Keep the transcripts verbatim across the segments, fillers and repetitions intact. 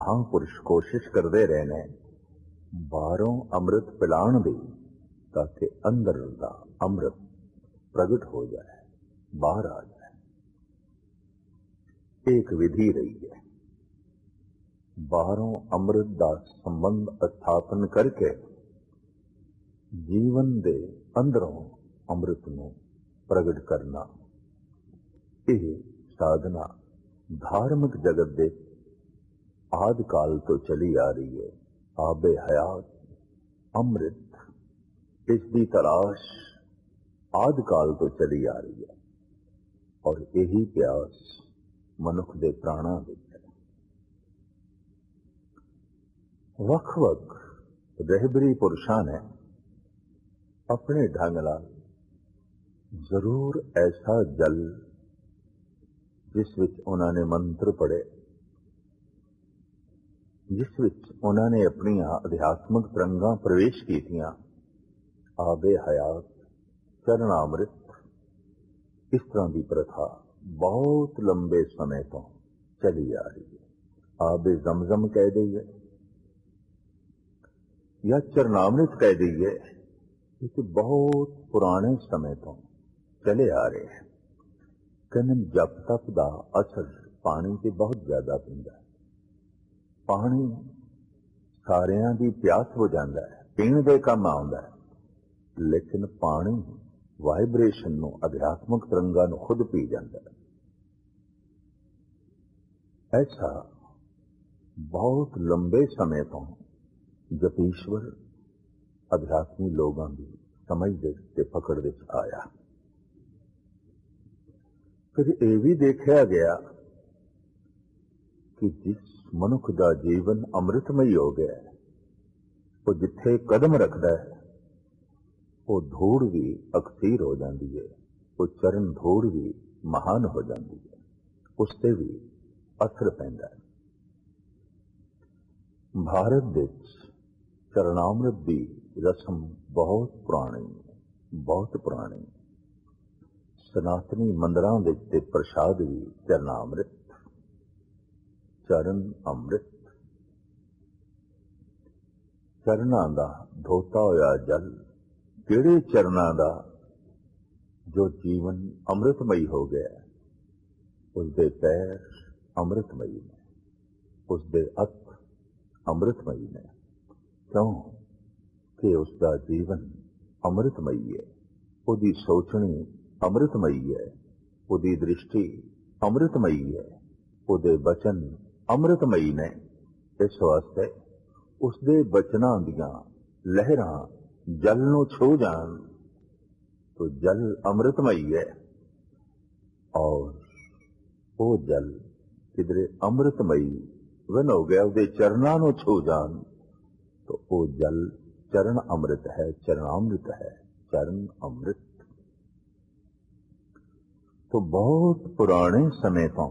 महापुरुष कोशिश करते रहे ने बाहरों अमृत पिलाण दी ताकि अंदर दा अमृत प्रगट हो जाए, बाहर आ जाए। एक विधि रही है, बाहरों अमृत दा संबंध स्थापन करके जीवन दे अंदरों अमृत नूं प्रगट करना। यह साधना धार्मिक जगत दे आदि काल तो चली आ रही है। आबे हयात अमृत, इसकी तलाश आदि काल तो चली आ रही है और यही प्यास मनुख दे प्राणा विच है। वख-वख रहबरी पुरुषां ने अपने ढंग नाल जरूर ऐसा जल जिस विच उन्होंने मंत्र पढ़े, जिस विच उन्होंने अपनी अध्यात्मक तरंगां प्रवेश कीतियां, आबे हयात चरणामृत, इस तरह की प्रथा बहुत लंबे समय तो चली आ रही है। आबे जमजम कह दईए या चरणामृत कह दईए, ये बहुत पुराने समय तो चले आ रहे हैं। कहने जप तप का असर पानी से बहुत ज्यादा पैंदा है। पानी सारियां दी प्यास हो जाता है, पीण दे काम आउंदा है, लेकिन पानी वाइब्रेशन नूं, अध्यात्मक तरंगां नूं खुद पी जाता है। ऐसा बहुत लंबे समय तो जपीश्वर अध्यात्मी लोगों की समझ दे पकड़ दे आया। फिर यह भी देखा गया कि जिस मनुख का जीवन अमृतमयी हो गया है, वो जिथे कदम रखता है वो धूड़ भी अकसीर हो जाती है, वो चरण धूड़ भी महान हो जाती है, उससे भी असर पैंदा है। भारत विच चरणामृत की रस्म बहुत पुरानी बहुत पुरानी सनातनी मंदिरां विच ते प्रसाद भी चरणामृत, चरण अमृत, चरणां दा धोता होया जल, किहड़े चरणां दा जो जीवन अमृतमयी हो गया, उसके पैर अमृतमयी ने, उसके हथ अमृतमयी ने। क्यों कि उसका जीवन अमृतमयी है, उसकी सोचनी अमृतमयी है, उसकी दृष्टि अमृतमयी है, उसके बचन अमृतमयी ने। इस वास्ते उसके बचनां दियां लहरां जल नूं छू जान तो जल अमृतमयी है, और वो जल किधरे अमृतमयी वन हो गया, उसके चरणां नूं छू जान तो वो जल चरण अमृत है, चरणामृत है, चरण अमृत। तो बहुत पुराने समय तो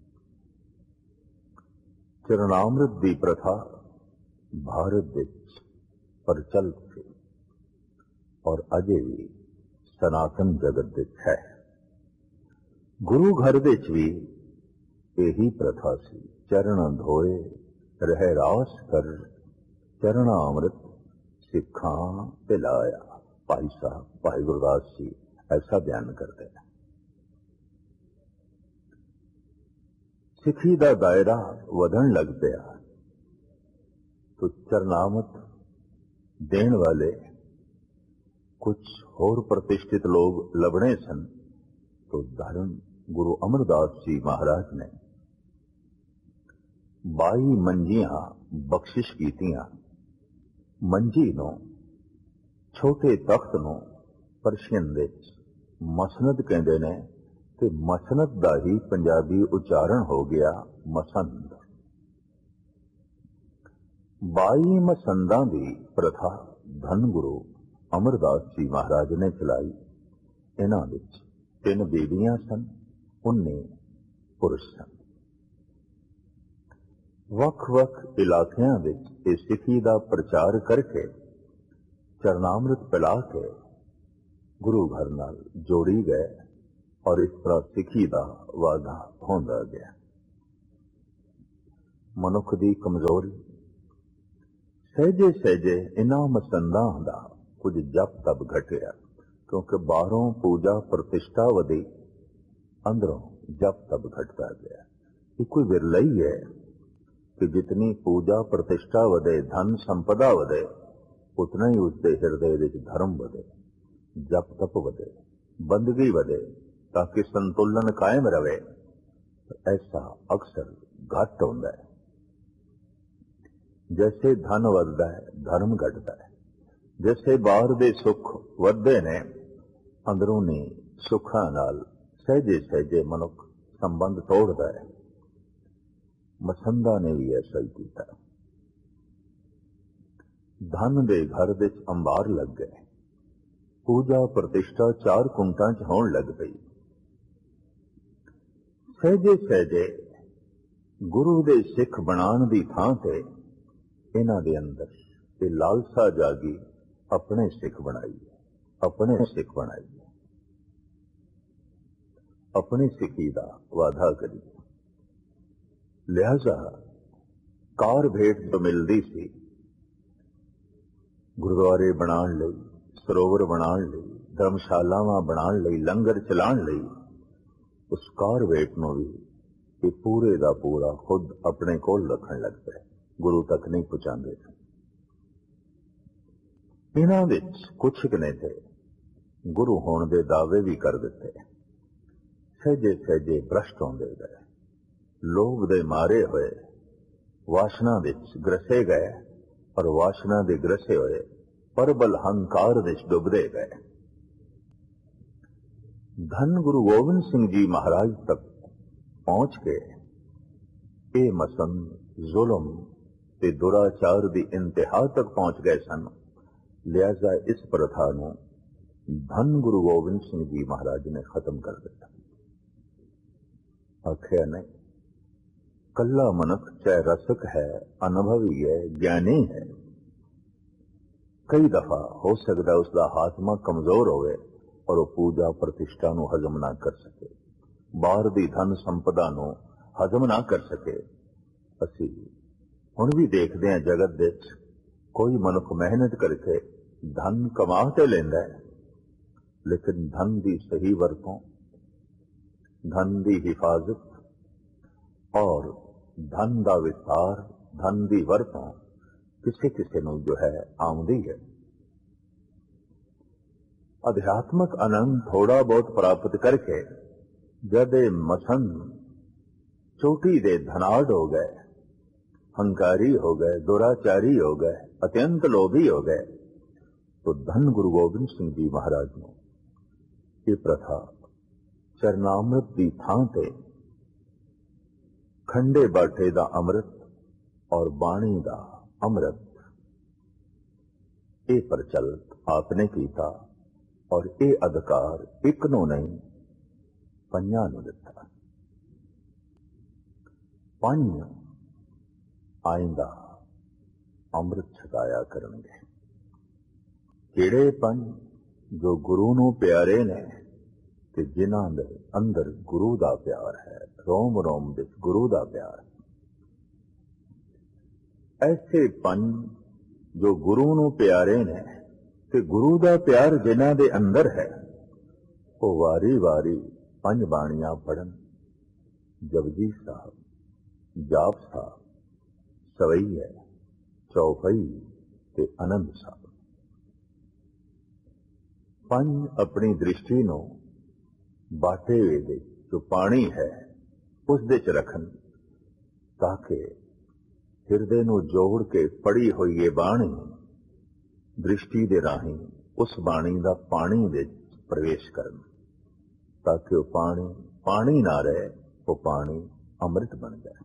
चरणामृत की प्रथा भारत विच प्रचलित थी और अजे भी सनातन जगत विच है। गुरु घर विच भी यही प्रथा सी। चरण धोए रह रास कर, चरणामृत सिखां पिलाया। भाई साहब भाई गुरदास जी ऐसा बयान करते हैं। सिखी का दायरा वधन लग गया तो चरणामृत देने वाले कुछ होर प्रतिष्ठित लोग लभने सन। तो धर्म गुरु अमरदास जी महाराज ने बाई मंजियां बख्शिश कीतियां। मंजी नूं छोटे तख्त नूं परशियन विच मसनद कहंदे ने ते मसनद दा ही पंजाबी उच्चारण हो गया मसंद। बाई मसंदां दी प्रथा धन गुरु अमरदास जी महाराज ने चलाई। इन्हां विच तीन बीबियां सन, उन्ने पुरुष सन। वख-वख इलाकियां विच इह सिखी दा प्रचार करके चरणामृत पिला के गुरु घर नाल जोड़ी गए और इस तरह सिखी दा वाधा होंदा गया। ਮਨੁੱਖ ਦੀ ਕਮਜ਼ੋਰੀ। ਸਹਿਜੇ ਸਹਿਜੇ ਇਹਨਾਂ ਮਸੰਦਾਂ ਦਾ ਕੁਝ ਜਪ ਤਪ ਘਟਿਆ, ਕਿਉਂਕਿ ਬਾਹਰੋਂ ਪੂਜਾ ਪ੍ਰਤਿਸ਼ਠਾ ਵਧੀ, ਅੰਦਰੋਂ ਜਪ ਤਪ ਘਟਦਾ ਗਿਆ। ਇਹ ਕੋਈ ਵਿਰਲਾ ਹੀ ਹੈ ਕਿ ਜਿਤਨੀ ਪੂਜਾ ਪ੍ਰਤਿਸ਼ਠਾ ਵਧੇ, ਧਨ ਸੰਪਦਾ ਵਧੇ, ਉਤਨਾ ਹੀ ਉਸਦੇ ਹਿਰਦੇ ਵਿੱਚ ਧਰਮ ਵਧੇ, ਜਪ ਤਪ ਵਧੇ, ਬੰਦਗੀ ਵਧੇ, ਤਾਂ ਕਿ ਸੰਤੁਲਨ ਕਾਇਮ ਰਵੇ। ਐਸਾ ਅਕਸਰ ਘੱਟ ਹੁੰਦਾ ਹੈ। ਜੈਸੇ ਧਨ ਵੱਧਦਾ ਹੈ, ਧਰਮ ਘਟਦਾ ਹੈ। ਜੈਸੇ ਬਾਹਰ ਦੇ ਸੁੱਖ ਵੱਧਦੇ ਨੇ, ਅੰਦਰੂਨੀ ਸੁੱਖਾਂ ਨਾਲ ਸਹਿਜੇ ਸਹਿਜੇ ਮਨੁੱਖ ਸੰਬੰਧ ਤੋੜਦਾ ਹੈ। ਮਸੰਦਾ ਨੇ ਵੀ ਐਸਾ ਹੀ ਕੀਤਾ। ਧਨ ਦੇ ਘਰ ਵਿੱਚ ਅੰਬਾਰ ਲੱਗ ਗਏ, ਪੂਜਾ ਪ੍ਰਤਿਸ਼ਠਾ ਚਾਰ ਕੁੰਟਾਂ 'ਚ ਹੋਣ ਲੱਗ ਪਈ। ਸਹਿਜੇ ਸਹਿਜੇ ਗੁਰੂ ਦੇ ਸਿੱਖ ਬਣਾਉਣ ਦੀ ਥਾਂ ਤੇ ਇਹਨਾਂ ਦੇ ਅੰਦਰ ਇਹ ਲਾਲਸਾ ਜਾਗੀ, ਆਪਣੇ ਸਿੱਖ ਬਣਾਈਏ, ਆਪਣੇ ਸਿੱਖ ਬਣਾਈਏ, ਆਪਣੀ ਸਿੱਖੀ ਦਾ ਵਾਅਦਾ ਕਰੀਏ। ਲਿਹਾਜ਼ਾ ਕਾਰ ਭੇਟ ਜੋ ਮਿਲਦੀ ਸੀ ਗੁਰਦੁਆਰੇ ਬਣਾਉਣ ਲਈ, ਸਰੋਵਰ ਬਣਾਉਣ ਲਈ, ਧਰਮਸ਼ਾਲਾਵਾਂ ਬਣਾਉਣ ਲਈ, ਲੰਗਰ ਚਲਾਉਣ ਲਈ, ਉਸ ਕਾਰ ਭੇਟ ਨੂੰ ਵੀ ਇਹ ਪੂਰੇ ਦਾ ਪੂਰਾ ਖੁਦ ਆਪਣੇ ਕੋਲ ਰੱਖਣ ਲੱਗ ਪਏ, ਗੁਰੂ ਤੱਕ ਨਹੀਂ ਪਹੁੰਚਾਉਂਦੇ। ਇਹਨਾਂ ਵਿੱਚ ਕੁਛ ਨੇ ਤੇ ਗੁਰੂ ਹੋਣ ਦੇ ਦਾਅਵੇ ਵੀ ਕਰ ਦਿੱਤੇ। ਸਹਿਜੇ ਸਹਿਜੇ ਭ੍ਰਸ਼ਟ ਹੁੰਦੇ ਗਏ, ਲੋਭ ਦੇ ਮਾਰੇ ਹੋਏ ਵਾਸ਼ਨਾ ਵਿੱਚ ਗ੍ਰਸੇ ਗਏ, ਔਰ ਵਾਸ਼ਨਾ ਦੇ ਗ੍ਰਸੇ ਹੋਏ ਪਰਬਲ ਹੰਕਾਰ ਵਿੱਚ ਡੁੱਬਦੇ ਗਏ। ਧੰਨ ਗੁਰੂ ਗੋਬਿੰਦ ਸਿੰਘ ਜੀ ਮਹਾਰਾਜ ਤੱਕ ਪਹੁੰਚ ਕੇ ਇਹ ਮਸੰਦ ਜ਼ੁਲਮ ਤੇ ਦੁਰਾਚਾਰ ਦੀ ਇੰਤਹਾ ਤੱਕ ਪਹੁੰਚ ਗਏ ਸਨ। ਲਿਹਾਜ਼ਾ ਇਸ ਪ੍ਰਥਾ ਨੂੰ ਧੰਨ ਗੁਰੂ ਗੋਬਿੰਦ ਸਿੰਘ ਜੀ ਮਹਾਰਾਜ ਨੇ ਖਤਮ ਕਰ ਦਿੱਤਾ। ਆਖਿਆ ਨਹੀਂ, ਕੱਲਾ ਮਨੁੱਖ ਚਾਹੇ ਰਸਕ ਹੈ, ਅਨੁਭਵੀ ਹੈ, ਗਿਆਨੀ ਹੈ, ਕਈ ਦਫਾ ਹੋ ਸਕਦਾ ਉਸਦਾ ਹਾਜ਼ਮਾ ਕਮਜ਼ੋਰ ਹੋਵੇ ਔਰ ਉਹ ਪੂਜਾ ਪ੍ਰਤਿਸ਼ਠਾ ਨੂੰ ਹਜ਼ਮ ਨਾ ਕਰ ਸਕੇ, ਬਾਹਰ ਦੀ ਧਨ ਸੰਪਦਾ ਨੂੰ ਹਜ਼ਮ ਨਾ ਕਰ ਸਕੇ। ਅਸੀਂ ਹੁਣ ਵੀ ਦੇਖਦੇ ਹਾਂ ਜਗਤ ਵਿੱਚ ਕੋਈ ਮਨੁੱਖ ਮਿਹਨਤ ਕਰਕੇ ਧਨ ਕਮਾ ਤੇ ਲੈਂਦਾ ਹੈ, ਲੇਕਿਨ ਧਨ ਦੀ ਸਹੀ ਵਰਤੋਂ, ਧਨ ਦੀ ਹਿਫਾਜ਼ਤ ਔਰ ਧਨ ਦਾ ਵਿਸਤਾਰ, ਧਨ ਦੀ ਵਰਤੋਂ ਕਿਸੇ ਕਿਸੇ ਨੂੰ ਜੋ ਹੈ ਆਉਂਦੀ ਹੈ। ਅਧਿਆਤਮਕ ਆਨੰਦ ਥੋੜਾ ਬਹੁਤ ਪ੍ਰਾਪਤ ਕਰਕੇ ਜਦ ਇਹ ਮਸੰਦ ਚੋਟੀ ਦੇ ਧਨਾਢ ਹੋ ਗਏ, ਹੰਕਾਰੀ ਹੋ ਗਏ, ਦੁਰਾਚਾਰੀ ਹੋ ਗਏ, ਅਤਿਅੰਤ ਲੋਭੀ ਹੋ ਗਏ, तो धन गुरु गोबिंद सिंह जी महाराज ने ये प्रथा चरनामृत की थां ते खंडे बाटे दा अमृत और बाणी दा अमृत ये प्रचलित आपने कीता और ये अधिकार एक नू नहीं पंजां नू दिता। पंज आइंदा अमृत छकाया करनगे। किहड़े पंज? जो गुरु नू प्यारे ने ते जिन्हां दे अंदर गुरु दा प्यार है, रोम रोम विच गुरु दा प्यार है। ऐसे पंज जो गुरु नू प्यारे ने ते गुरु दा प्यार जिन्हां दे अंदर है, वो वारी वारी पंज बाणियां पढ़न। जपजी साहब, जाप साहब, सवैया, चौपई ते आनंद साहब। पंज अपनी दृष्टि नू बाटे दे जो पानी है उस दे च रखन, ताकि हिरदे नू जोड़ के पढ़ी हुई ये बाणी दृष्टि दे राही उस बाणी दा पानी दे प्रवेश करन, ताकि वो पानी पानी ना रहे, वो पानी अमृत बन जाए।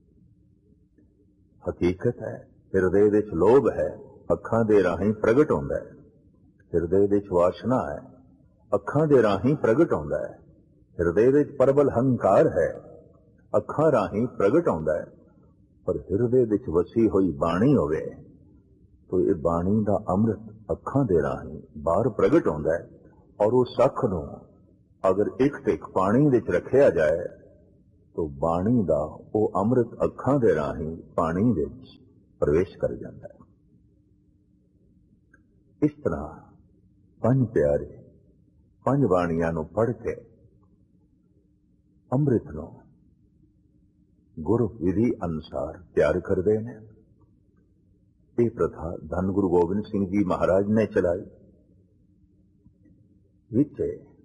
हकीकत है हिरदे विच लोभ है, अखां दे राही प्रगट होंदा है। हिरदे विच वासना है, अखां दे राही प्रगट होंदा है। हिरदे विच प्रबल हंकार है, अखां राही प्रगट होंदा है। पर हिरदे विच वसी हुई बाणी होवे तो ये बाणी दा अमृत अखां दे राही बाहर प्रगट होंदा है। और उस अख नूं अगर एक टिक पानी विच रखिया जाए तो बाणी दा वो अमृत अखां दे राहीं पानी विच प्रवेश कर जाता है। इस तरह पंज प्यारे पंज बाणियां नूं पढ़ के अमृत नूं गुरु विधि अनुसार तैयार करते हैं। ये प्रथा धन गुरु गोबिंद सिंह जी महाराज ने चलाई। विच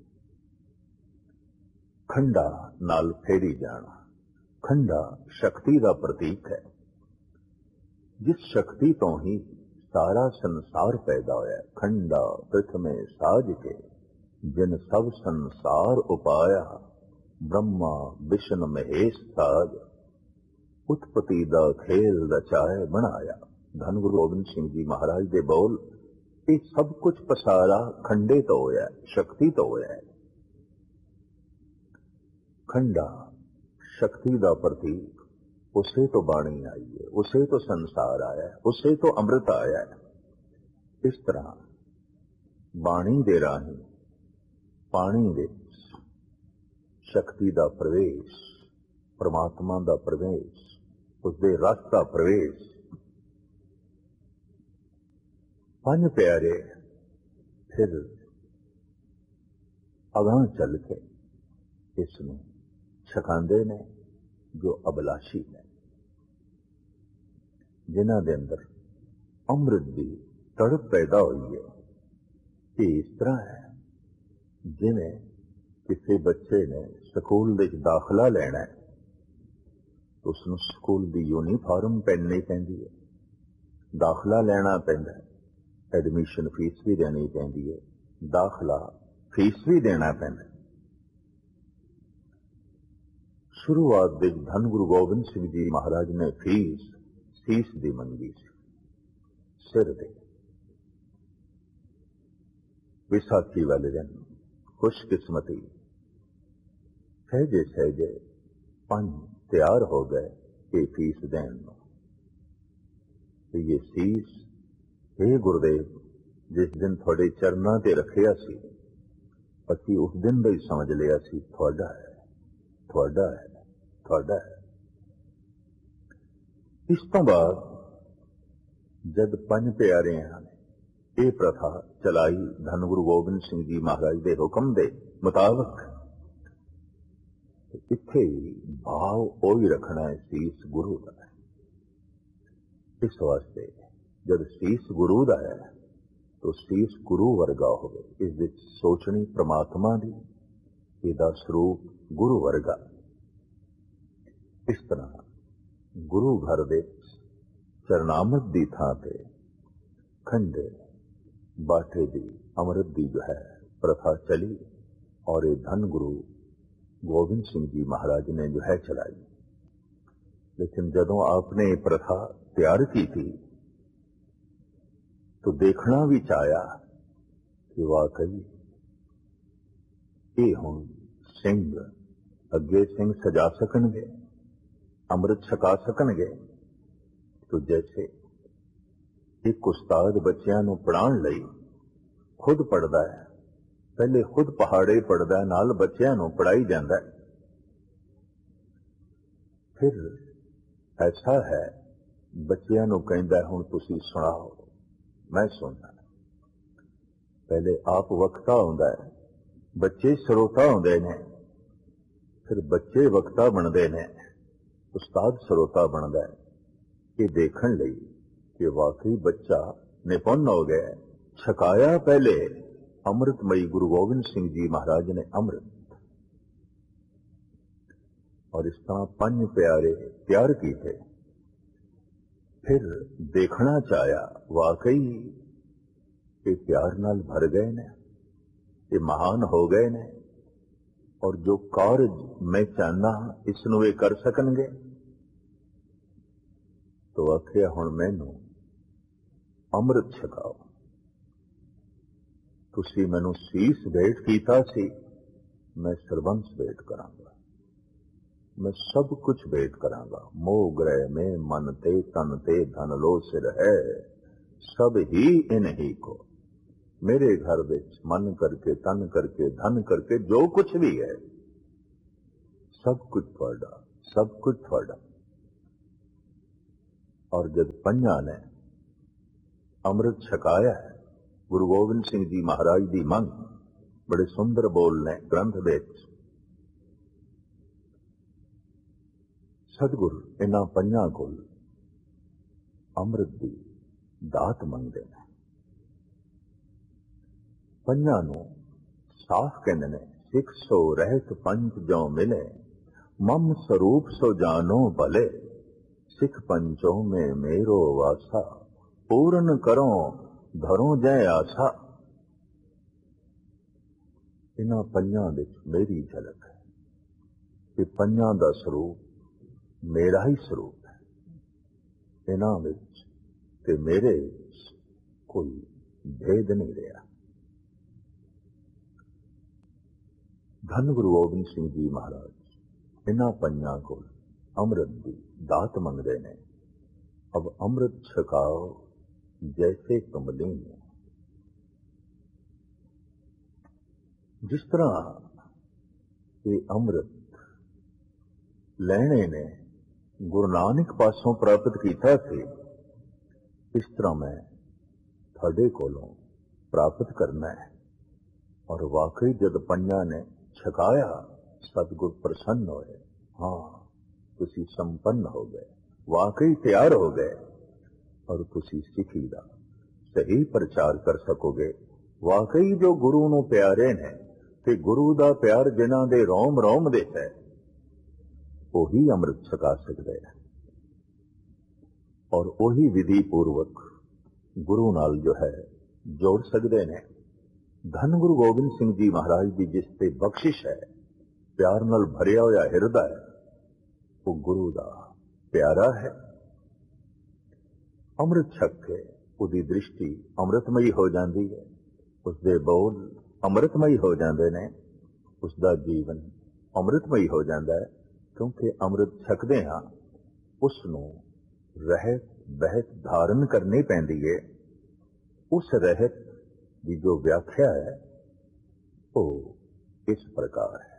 खंडा नाल फेरी जाना। खंडा शक्ति का प्रतीक है। जिस शक्ति तो ही सारा संसार पैदा होया। खंडा प्रथमे साज के जिन सब संसार उपाया, ब्रह्मा विष्णु महेश साज, उत्पत्ति दा खेल रचाए बनाया। धन गुरु गोबिंद सिंह जी महाराज दे बोल, ये सब कुछ पसारा खंडे तो होया, शक्ति तो होया। खंडा शक्ति का प्रतीक, उसे तो बाणी आई है, उसे तो संसार आया है, उसे तो अमृत आया है। इस तरह बाणी दे राही पानी विच शक्ति का प्रवेश, परमात्मा का प्रवेश, उसके रस का प्रवेश। पंज प्यारे फिर अगां चल के इसमें छकांदे ने जो अभिलाषी ने, जिन्हां दे अंदर अमृत की तड़प पैदा हुई है। ये इस तरह है जिवें किसी बच्चे ने स्कूल विच दाखला लेना है तो उसनूं स्कूल की यूनीफॉर्म पहननी पैंदी है, दाखला लेना पैंदा है, एडमिशन फीस भी देनी पैंदी है, दाखला फीस भी देना पैंदा है। शुरुआत विच धन गुरु गोबिंद सिंह जी महाराज ने फीस सीस दी मंगी सी, सिर दे। विसाखी वाले दिन खुशकिस्मती सहजे सहजे पंज तैयार हो गए ये फीस देन। तो ये सीस, हे गुरुदेव, जिस दिन थोड़े चरणों ते रखिया सी, असी उस दिन भी समझ लिया सी थोड़ा है, थोड़ा है, थोड़ा है। इस तो बाद जब पंज प्यारियां ने ये प्रथा चलाई धन गुरु गोबिंद सिंह जी महाराज के हुक्म के मुताबिक, इत्थे भाव ओ ही रखना है सीस गुरु का है। इस वास्ते जब सीस गुरु का है तो सीस गुरु वर्गा हो, इस विच सोचनी परमात्मा की, इहदा स्वरूप गुरु वर्गा। इस तरह गुरु घर दे चरणामृत की थां ते खंडे बाटे दी अमृत की जो है प्रथा चली और ये धन गुरु गोबिंद सिंह जी महाराज ने जो है चलाई। लेकिन जदों आपने ये प्रथा तैयार की थी तो देखना भी चाया कि वाकई ये हुण सिंह अगे सिंह सजा सकणगे, अमृत छका सकणगे। तो जैसे एक उस्ताद बच्चों नूं पढ़ाउण लई खुद पढ़दा है, पहले खुद पहाड़े पढ़दा है, नाल बच्चों नूं पढ़ाई जांदा है। फिर ऐसा है बच्चों नूं कहंदा है हुण तुसीं सुणाओ, मैं सुनना। पहले आप वक्ता हुंदा है, बच्चे श्रोता हुंदे ने, फिर बच्चे वक्ता बनते हैं, उस्ताद श्रोता बनता है। ये देखने लई कि वाकई बच्चा निपुण हो गया। छकाया पहले अमृतमयी गुरु गोबिंद सिंह जी महाराज ने अमृत, और इस तरह पंज प्यारे तैयार किए। फिर देखना चाया वाकई ये प्यार नाल भर गए ने, ये महान हो गए ने, और जो कार्य मैं चाहना इसनूं ये कर सकणगे। तो आखिया हुण मैनू अमृत छकाओ। तुसी मैनू सीस भेंट कीता सी, मैं सरबंस भेंट करांगा, मैं सब कुछ भेंट करांगा। मोह ग्रह में मन ते तन ते धन लो सिर है, सब ही इन ही को। मेरे घर विच मन करके तन करके धन करके जो कुछ भी है सब कुछ थोड़ा, सब कुछ थोड़ा। और जब पंजा ने अमृत छकाया है, गुरु गोबिंद सिंह जी महाराज की मंग बड़े सुंदर बोल ने ग्रंथ दे सतगुर इन्हां पंजां कोल अमृत की दात मंगते हैं। पंजां नूं साफ कहते हैं, सिख सो रहत पंच जो मिले, मम स्वरूप सो जानो भले, सिख पंचों में मेरो वासा, पूर्ण करो धरो जय आसा। इन्हां पंजां विच मेरी झलक है कि पंजां दा स्वरूप मेरा ही स्वरूप है। इन्हां विच ते मेरे कोई भेद नहीं रहा। धन गुरु गोबिंद सिंह जी महाराज इन्हां पंजां कोल अमृत की दात मंगते ने। अब अमृत छकाओ जैसे कमलीन। जिस तरह ये अमृत लैने ने गुरु नानक पासों प्राप्त किया थे, इस तरह मैं थोड़े कोलों प्राप्त करना है। और वाकई जब पंजा ने छकाया, सतगुर प्रसन्न होए। हाँ, तुसी संपन्न हो गए, वाकई तैयार हो गए और तुसी सिखी दा सही प्रचार कर सकोगे। वाकई जो गुरु नूं प्यारे ने ते गुरु दा प्यार जिन्हां दे रोम रोम दे है, वही अमृत छका सकते हैं और वही विधि पूर्वक गुरु नाल जो है जोड़ सकते हैं। धन गुरु गोबिंद सिंह जी महाराज की जिस ते बख्शिश है, प्यार नाल भरिया होया हिरदा है, वो गुरु दा प्यारा है। अमृत छक के उसकी दृष्टि अमृतमयी हो जाती है, उसके बोल अमृतमयी हो जाते हैं, उसका जीवन अमृतमयी हो जाता है। क्योंकि अमृत छकदे हाँ उसनों रहत बहत धारण करनी पैंदी है। उस रहत की जो व्याख्या है वो इस प्रकार है।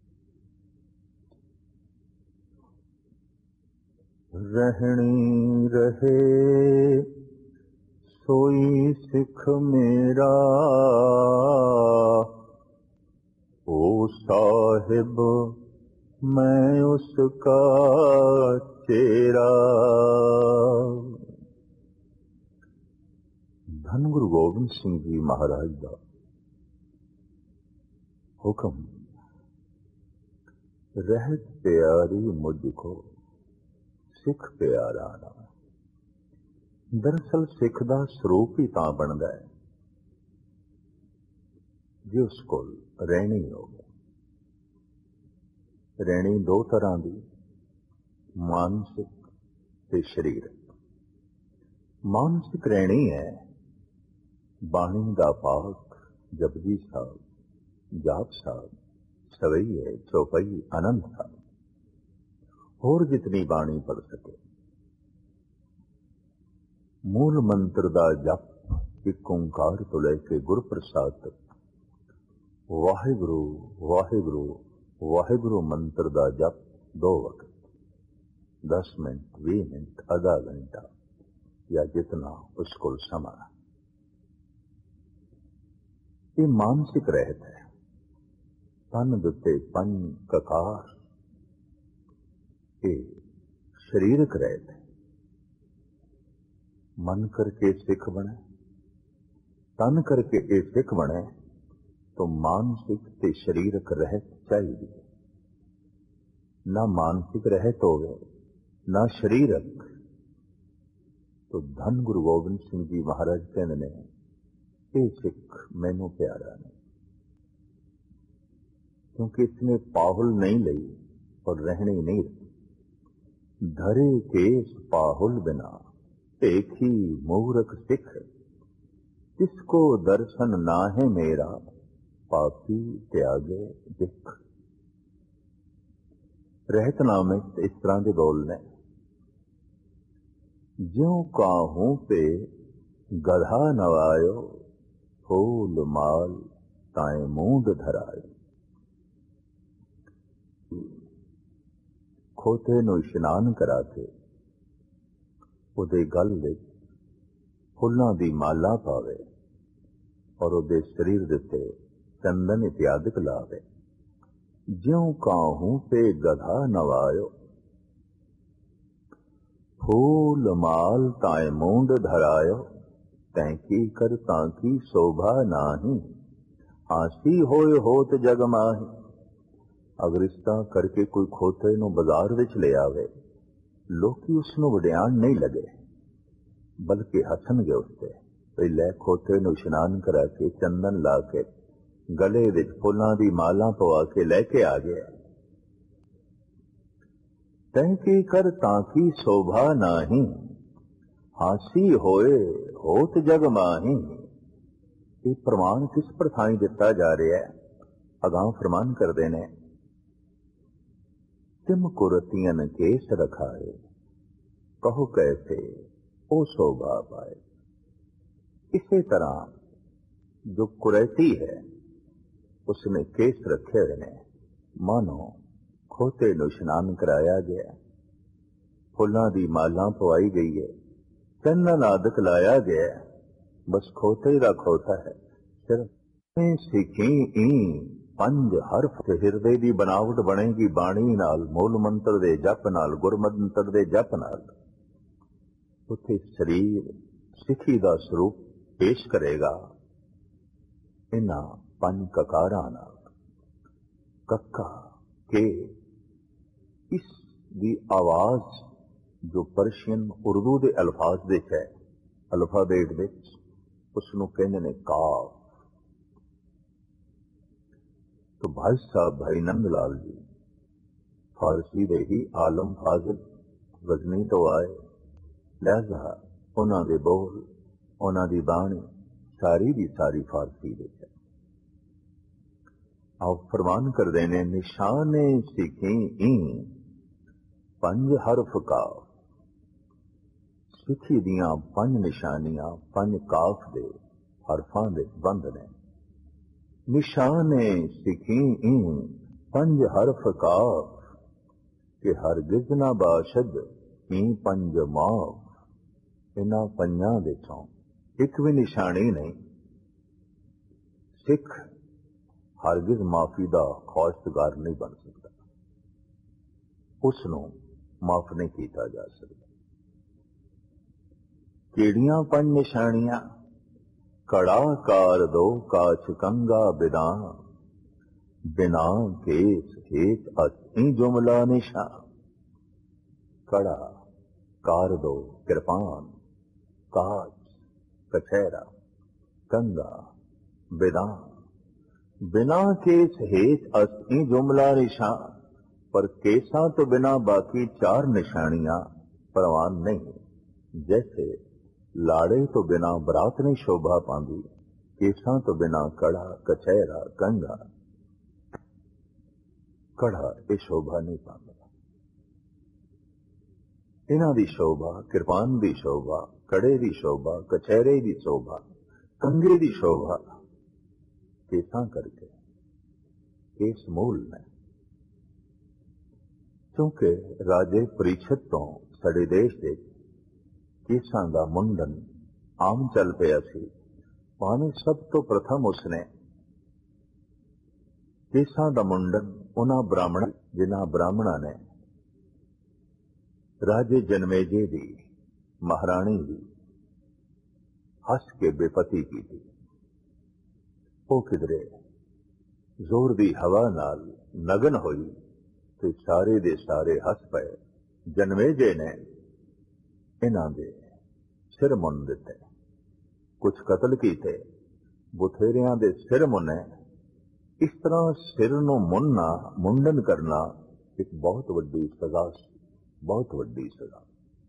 रहनी रहे सोई सिख मेरा, ओ साहिब मैं उसका चेहरा। धन गुरु गोबिंद सिंह जी महाराज का हुक्म, रहत प्यारी मुझको सिख प्यारा ना। दरअसल सिख का स्वरूप ही तां बनता है जे उस कोल रहनी हो। रहनी दो तरह की, मानसिक ते शरीरक। मानसिक रहनी है बाणी दा पाक, जपजी साहब, जाप साहब, सवैये, चौपाई, आनंद साहब, होर जितनी बाणी पढ़ सके। मूल मंत्र दा जप एक ओंकार तो लेके गुर प्रसाद तक, वाहिगुरु वाहिगुरु वाहिगुरु मंत्र दा जप दो वक्त, दस मिनट, बीस मिनट, आधा घंटा या जितना उसको समा। ये मानसिक रहत है। तन दुते पंज ककार, ये शरीरक रहत है। मन करके सिख बने, तन करके ये सिख बने, तो मानसिक ते शरीरक रहत चाहिए। ना मानसिक रहत होवे ना शरीरक, तो धन गुरु गोबिंद सिंह जी महाराज कहते ने, ये सिख मैनू प्यारा नहीं, क्योंकि इसने पाहुल नहीं ली और रहने नहीं रही। धरे केस पाहुल बिना देखी मूरख सिख, किसको दर्शन ना है मेरा पापी त्यागे दिख। रहत नाम इस तरह के बोलने, ज्यों काहूं पे गधा नवायो, फूल माल ताए मूंद धरायो। ਖੋਤੇ ਨੂੰ ਇਸ਼ਨਾਨ ਕਰਾ ਕੇ ਉਹਦੇ ਗਲ ਵਿੱਚ ਫੁੱਲਾਂ ਦੀ ਮਾਲਾ ਪਾਵੇ ਔਰ ਉਹਦੇ ਸਰੀਰ ਦੇ ਉੱਤੇ ਚੰਦਨ ਇਤਿਆਦਿਕ ਲਾਵੇ। ਜਿਉਂ ਕਾਹੂ ਤੇ ਗਧਾ ਨਵਾਇਓ, ਫੂਲ ਮਾਲ ਤਾਏ ਮੂੰਡ ਧਰਾਇਓ, ਤੈਂ ਕੀ ਕਰ ਤਾਂ ਕੀ शोभा नाही, हासी होए होत जग माही। अगर इस तरह करके कोई खोते ਨੂੰ ਬਾਜ਼ਾਰ ਵਿੱਚ ਲੈ ਆਵੇ, ਲੋਕੀ ਉਸ ਨੂੰ ਵਡਿਆਣ ਨਹੀਂ ਲਗੇ, ਬਲਕਿ ਹੱਸਣਗੇ ਉਸ ਤੇ। ਪਹਿਲੇ ਖੋਤੇ ਨੂੰ ਇਸ਼ਨਾਨ ਕਰਾ ਕੇ ਚੰਦਨ ਲਾ ਕੇ ਗਲੇ ਵਿੱਚ ਫੁੱਲਾਂ ਦੀ ਮਾਲਾ ਪਵਾ ਕੇ ਲੈ ਕੇ ਆ ਗਿਆ। ਤੈਂ ਕੀ ਕਰ ਤਾਂ ਕੀ शोभा नाही, हासी होए होत जग माही। ਇਹ ਪ੍ਰਮਾਣ ਕਿਸ ਪ੍ਰਥਾਈ ਦਿੱਤਾ ਜਾ ਰਿਹਾ ਹੈ? ਅਗਾਂਹ ਫਰਮਾਨ ਕਰਦੇ ਨੇ, ਤਿਮ ਕੁਰਤੀਨ ਕੇਸ ਰਖਾਏ, ਕਹੋ ਕੈਸੇ ਉਹ शोभा ਪਾਏ। ਇਸੇ ਤਰ੍ਹਾਂ ਜੋ ਕੁਰੈਤੀ ਹੈ ਉਸਨੇ ਕੇਸ ਰੱਖੇ ਹੋਏ ਨੇ, ਮਾਨੋ ਖੋਤੇ ਨੂੰ ਇਸ਼ਨਾਨ ਕਰਾਇਆ ਗਿਆ, ਫੁੱਲਾਂ ਦੀ ਮਾਲਾ ਪਵਾਈ ਗਈ ਹੈ, ਚੰਦਨ ਆਦਿਕ ਲਾਇਆ ਗਿਆ, ਬਸ ਖੋਤੇ ਦਾ ਖੋਤਾ ਹੈ। ਸਿਰਫ ਸਿੱਖੀ ਈ ਪੰਜ ਹਰਫ ਤੇ ਹਿਰਦੇ ਦੀ ਬਣਾਵਟ ਬਣੇਗੀ ਬਾਣੀ ਨਾਲ, ਮੂਲ ਮੰਤਰ ਦੇ ਜਪ ਨਾਲ, ਗੁਰਮੰਤਰ ਦੇ ਜਪ ਨਾਲ। ਉੱਥੇ ਸਰੀਰ ਸਿੱਖੀ ਦਾ ਸਰੂਪ ਪੇਸ਼ ਕਰੇਗਾ ਇਹਨਾਂ ਪੰਜ ਕਕਾਰਾਂ ਨਾਲ। ਕੱਕਾ ਕੇ ਇਸ ਦੀ ਆਵਾਜ਼ ਜੋ ਪਰਸ਼ੀਅਨ ਉਰਦੂ ਦੇ ਅਲਫਾਜ਼ ਵਿੱਚ ਹੈ, ਅਲਫਾਬੇਟ ਵਿੱਚ, ਉਸਨੂੰ ਕਹਿੰਦੇ ਨੇ ਕਾਫ। तो भाई साहब भाई नंदलाल जी फारसी ਦੇ ਹੀ ਆਲਮ ਫਾਜ਼ਿਲ ਗਜ਼ਨੀ ਤੋਂ ਆਏ, ਲਿਹਾਜ਼ਾ ਉਹਨਾਂ ਦੇ ਬੋਲ, ਉਹਨਾਂ ਦੀ ਬਾਣੀ ਸਾਰੀ ਦੀ ਸਾਰੀ ਫਾਰਸੀ ਵਿੱਚ ਹੈ। ਆਪ ਫਰਮਾਨ ਕਰਦੇ ਨੇ, ਨਿਸ਼ਾਨੇ ਸਿੱਖੀ ਈ ਪੰਜ ਹਰਫ ਕਾਫ। ਸਿੱਖੀ ਦੀਆਂ ਪੰਜ ਨਿਸ਼ਾਨੀਆਂ ਪੰਜ ਕਾਫ ਦੇ ਹਰਫਾਂ ਦੇ ਬੰਦ ਨੇ। ਨਿਸ਼ਾਨੇ ਸਿੱਖੀ ਈ ਪੰਜ ਹਰਫ ਕਾਫ, ਕਿ ਹਰਗਿਜ਼ ਨਾ ਬਾਸ਼ਦ ਈ ਪੰਜ ਮਾਫ। ਇਹਨਾਂ ਪੰਜਾਂ ਵਿੱਚੋਂ ਇੱਕ ਵੀ ਨਿਸ਼ਾਨੀ ਨਹੀਂ। ਸਿੱਖ ਹਰਗਿਜ਼ ਮਾਫੀ ਦਾ ਖਵਾਇਸ਼ਤਗਾਰ ਨਹੀਂ ਬਣ ਸਕਦਾ, ਉਸ ਨੂੰ ਮਾਫ ਨਹੀਂ ਕੀਤਾ ਜਾ ਸਕਦਾ। ਕਿਹੜੀਆਂ ਪੰਜ ਨਿਸ਼ਾਨੀਆਂ? ਕੜਾ ਕਾਰ ਦੋ ਕਾਛ ਕੰਗਾ ਬਿਦਾ, ਬਿਨਾ ਕੇਸ ਹੇਤ ਅਸੀ ਜੁਮਲਾ ਨਿਸ਼ਾ। ਕੜਾ, ਕਾਰ ਦੋ ਕਿਰਪਾਨ, ਕਾਛ ਕਛਹਿਰਾ, ਕੰਗਾ ਬਿਦਾ, ਬਿਨਾ ਕੇਸ ਹੇਤ ਅਸੀ ਜੁਮਲਾ ਨਿਸ਼ਾ। पर केसा तो बिना बाकी चार निशानियां प्रवान नहीं। जैसे लाड़े तो बिना बरात नहीं शोभा पांदी, केसा तो बिना कड़ा कचहरा कंगा। कड़ा ये शोभा नहीं पांदा, इन्हां दी शोभा, किरपान दी शोभा, कड़े दी शोभा, कचहरे दी शोभा, कंगे दी शोभा केसा करके केस मूल ने। क्योंकि राजे परीक्षित तो साडे देश दे केसां दा मुंडन आम चल पिया सी, भावें सब तो प्रथम उसने केसां दा मुंडन उन्हां ब्राह्मण जिन्हां ब्राह्मणां ने राजे जनमेजे दी महाराणी दी हस के बेपती की थी। वो किधरे जोर दी हवा नाल नगन होई ते सारे दे सारे हस पए। जनमेजे ने इन्हां दे सिर मुन दिते, कुछ कतल कीते, बथेरियां दे सिर मुने। इस तरह सिर नूं मुनना, मुंडन करना एक बहुत वड्डी सजा सी, बहुत वड्डी सजा।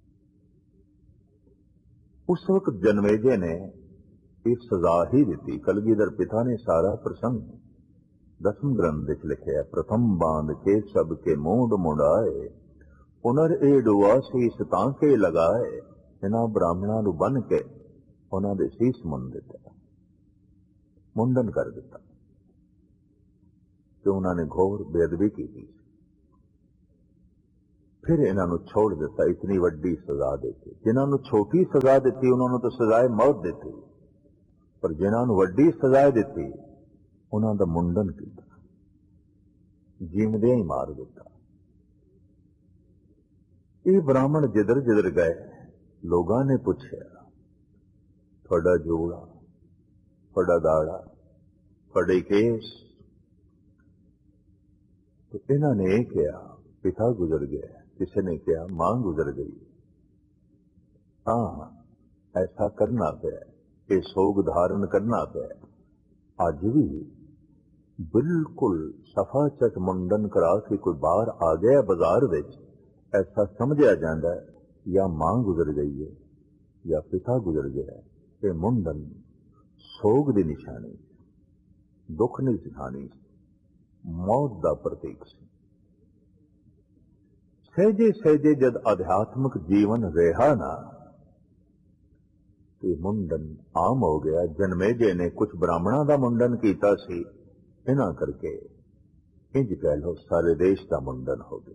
उस वक्त जनमेजे ने एक सजा ही दी। कलगीधर पिता ने सारा प्रसंग दसम ग्रंथ विच लिखिया, प्रथम बांध के सबके मूड मुड़ाए, पुनर ए डुआ सीस तांके लगाए। इन्हां ब्राह्मणां नूं बन के उन्हां दे सीस मुन दिते, मुंडन कर दिता कि उन्हां ने घोर बेअदबी की थी। फिर इन्हों छोड़ दिता, इतनी वड्डी सजा देती। जिन्होंने छोटी सजा दी उन्होंने तो सजाए मौत देती, पर जिन्होंने वड्डी सजा दी उन्हों का मुंडन किया, जीवदियां ही मार दिता। ये ब्राह्मण जिधर जिधर गए लोगों ने पूछा, थोड़ा जोड़ा, थोड़ा दाड़ा, थोड़े केस। तो इन्होंने यह कहा पिता गुजर गया, किसी ने कहा मां गुजर गई। हाँ, ऐसा करना पे, ये सोग धारण करना पे। अज भी बिल्कुल सफा चट मुंडन करा के कोई बाहर आ गया बाजार विच, ऐसा समझा जाता है या मां गुजर गई है या पिता गुजर गया है। ये मुंडन सोग की निशानी, दुख की निशानी, मौत का प्रतीक से। सहजे सहजे जब आध्यात्मिक जीवन रहा ना, तो मुंडन आम हो गया। जन्मेजे ने कुछ ब्राह्मणों का मुंडन किया सी, इन्हां करके इंज कह लो सारे देश का मुंडन हो गया।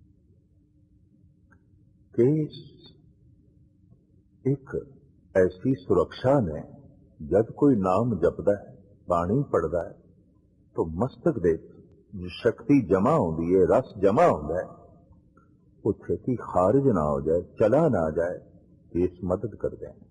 केस एक ऐसी सुरक्षा ने, जब कोई नाम जपदा है, बाणी पढ़दा है, तो मस्तक दे शक्ति जमा होती है, रस जमा होता है, वो छेती खारिज ना हो जाए, चला ना जाए, केस मदद करते हैं।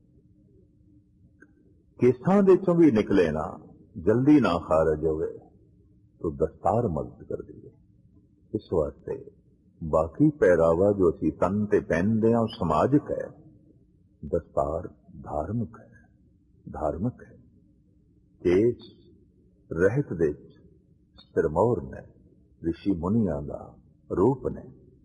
केसां दे चों भी निकले ना, जल्दी ना खारिज होवे तो दस्तार मदद कर दी है। इस वास्ते बाकी पहरावा जो असी तन ते पहनते हैं समाजिक है, दस्तार धार्मिक है, धार्मिक है। केस रहत दे सिरमौर ने, ऋषि मुनिया का रूप ने।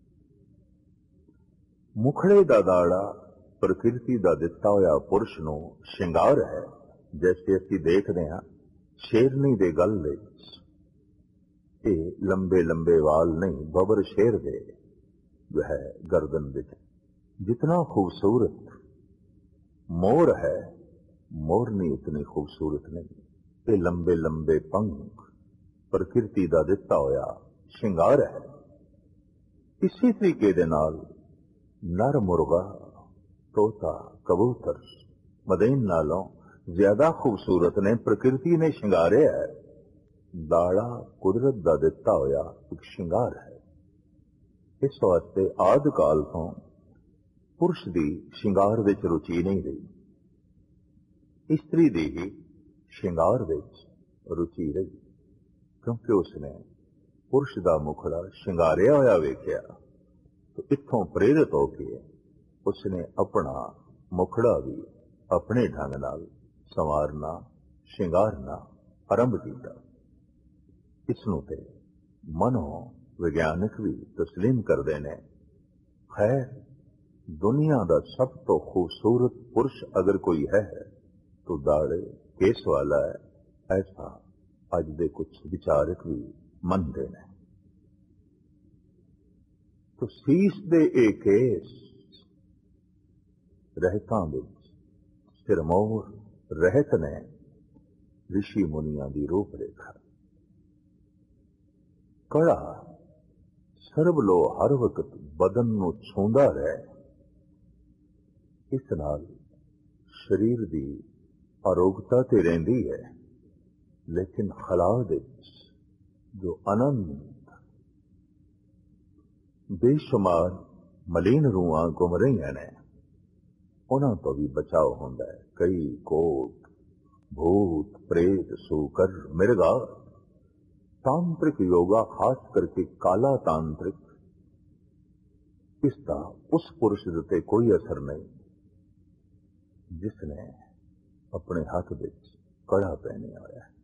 मुखड़े का दाड़ा प्रकृति का दिता होया पुरुष नूं श्रृंगार है। जैसे असी देखते हैं शेरनी दे गल विच ये लंबे लंबे वाल नहीं, बबर शेर दे जो है गर्दन विच। जितना खूबसूरत मोर है, मोरनी इतनी खूबसूरत नहीं। ये लंबे लंबे पंख प्रकृति का दिता होया श्रृंगार है। इसी तरीके दे नाल नर मुर्गा, तोता, कबूतर मदीन नालों ज्यादा खूबसूरत ने, प्रकृति ने श्रृंगारे है। दाड़ा कुदरत का दिता होया एक श्रृंगार है। इस वास्ते आदि काल तो पुरुष की श्रृंगार विच रुचि नहीं रही, स्त्री की ही श्रृंगार विच रुचि रही, क्योंकि उसने पुरुष का मुखड़ा श्रृंगारिया होया वेख्या। तो इत्थों प्रेरित होकर उसने अपना मुखड़ा भी अपने ढंग नाल संवारना, श्रृंगारना आरंभ किया। इसनूं ते मनो विज्ञानिक भी तस्लीम करते हैं। खैर, दुनिया का सब तो खूबसूरत पुरुष अगर कोई है तो दाड़े केस वाला है, ऐसा अज दे कुछ विचारक भी मनते हैं। तो सीस दे ए केस रहतां विच सिरमौर रहत ने ऋषि मुनिया की रूपरेखा। कड़ा सरबलो हर वक्त बदन नूं छूंदा रहे, इस नाल शरीर की आरोग्यता ते रहिंदी है, लेकिन खला दे जो अनंत बेशुमार मलीन रूहां घुम रही ने, उन्हां तो भी बचाव होंदा है। कई कोट भूत प्रेत सूकर मिर्गा, तांत्रिक योगा खास करके काला तांत्रिक, इसका उस पुरुष ते कोई असर नहीं जिसने अपने हाथ विच कड़ा पहने होया है।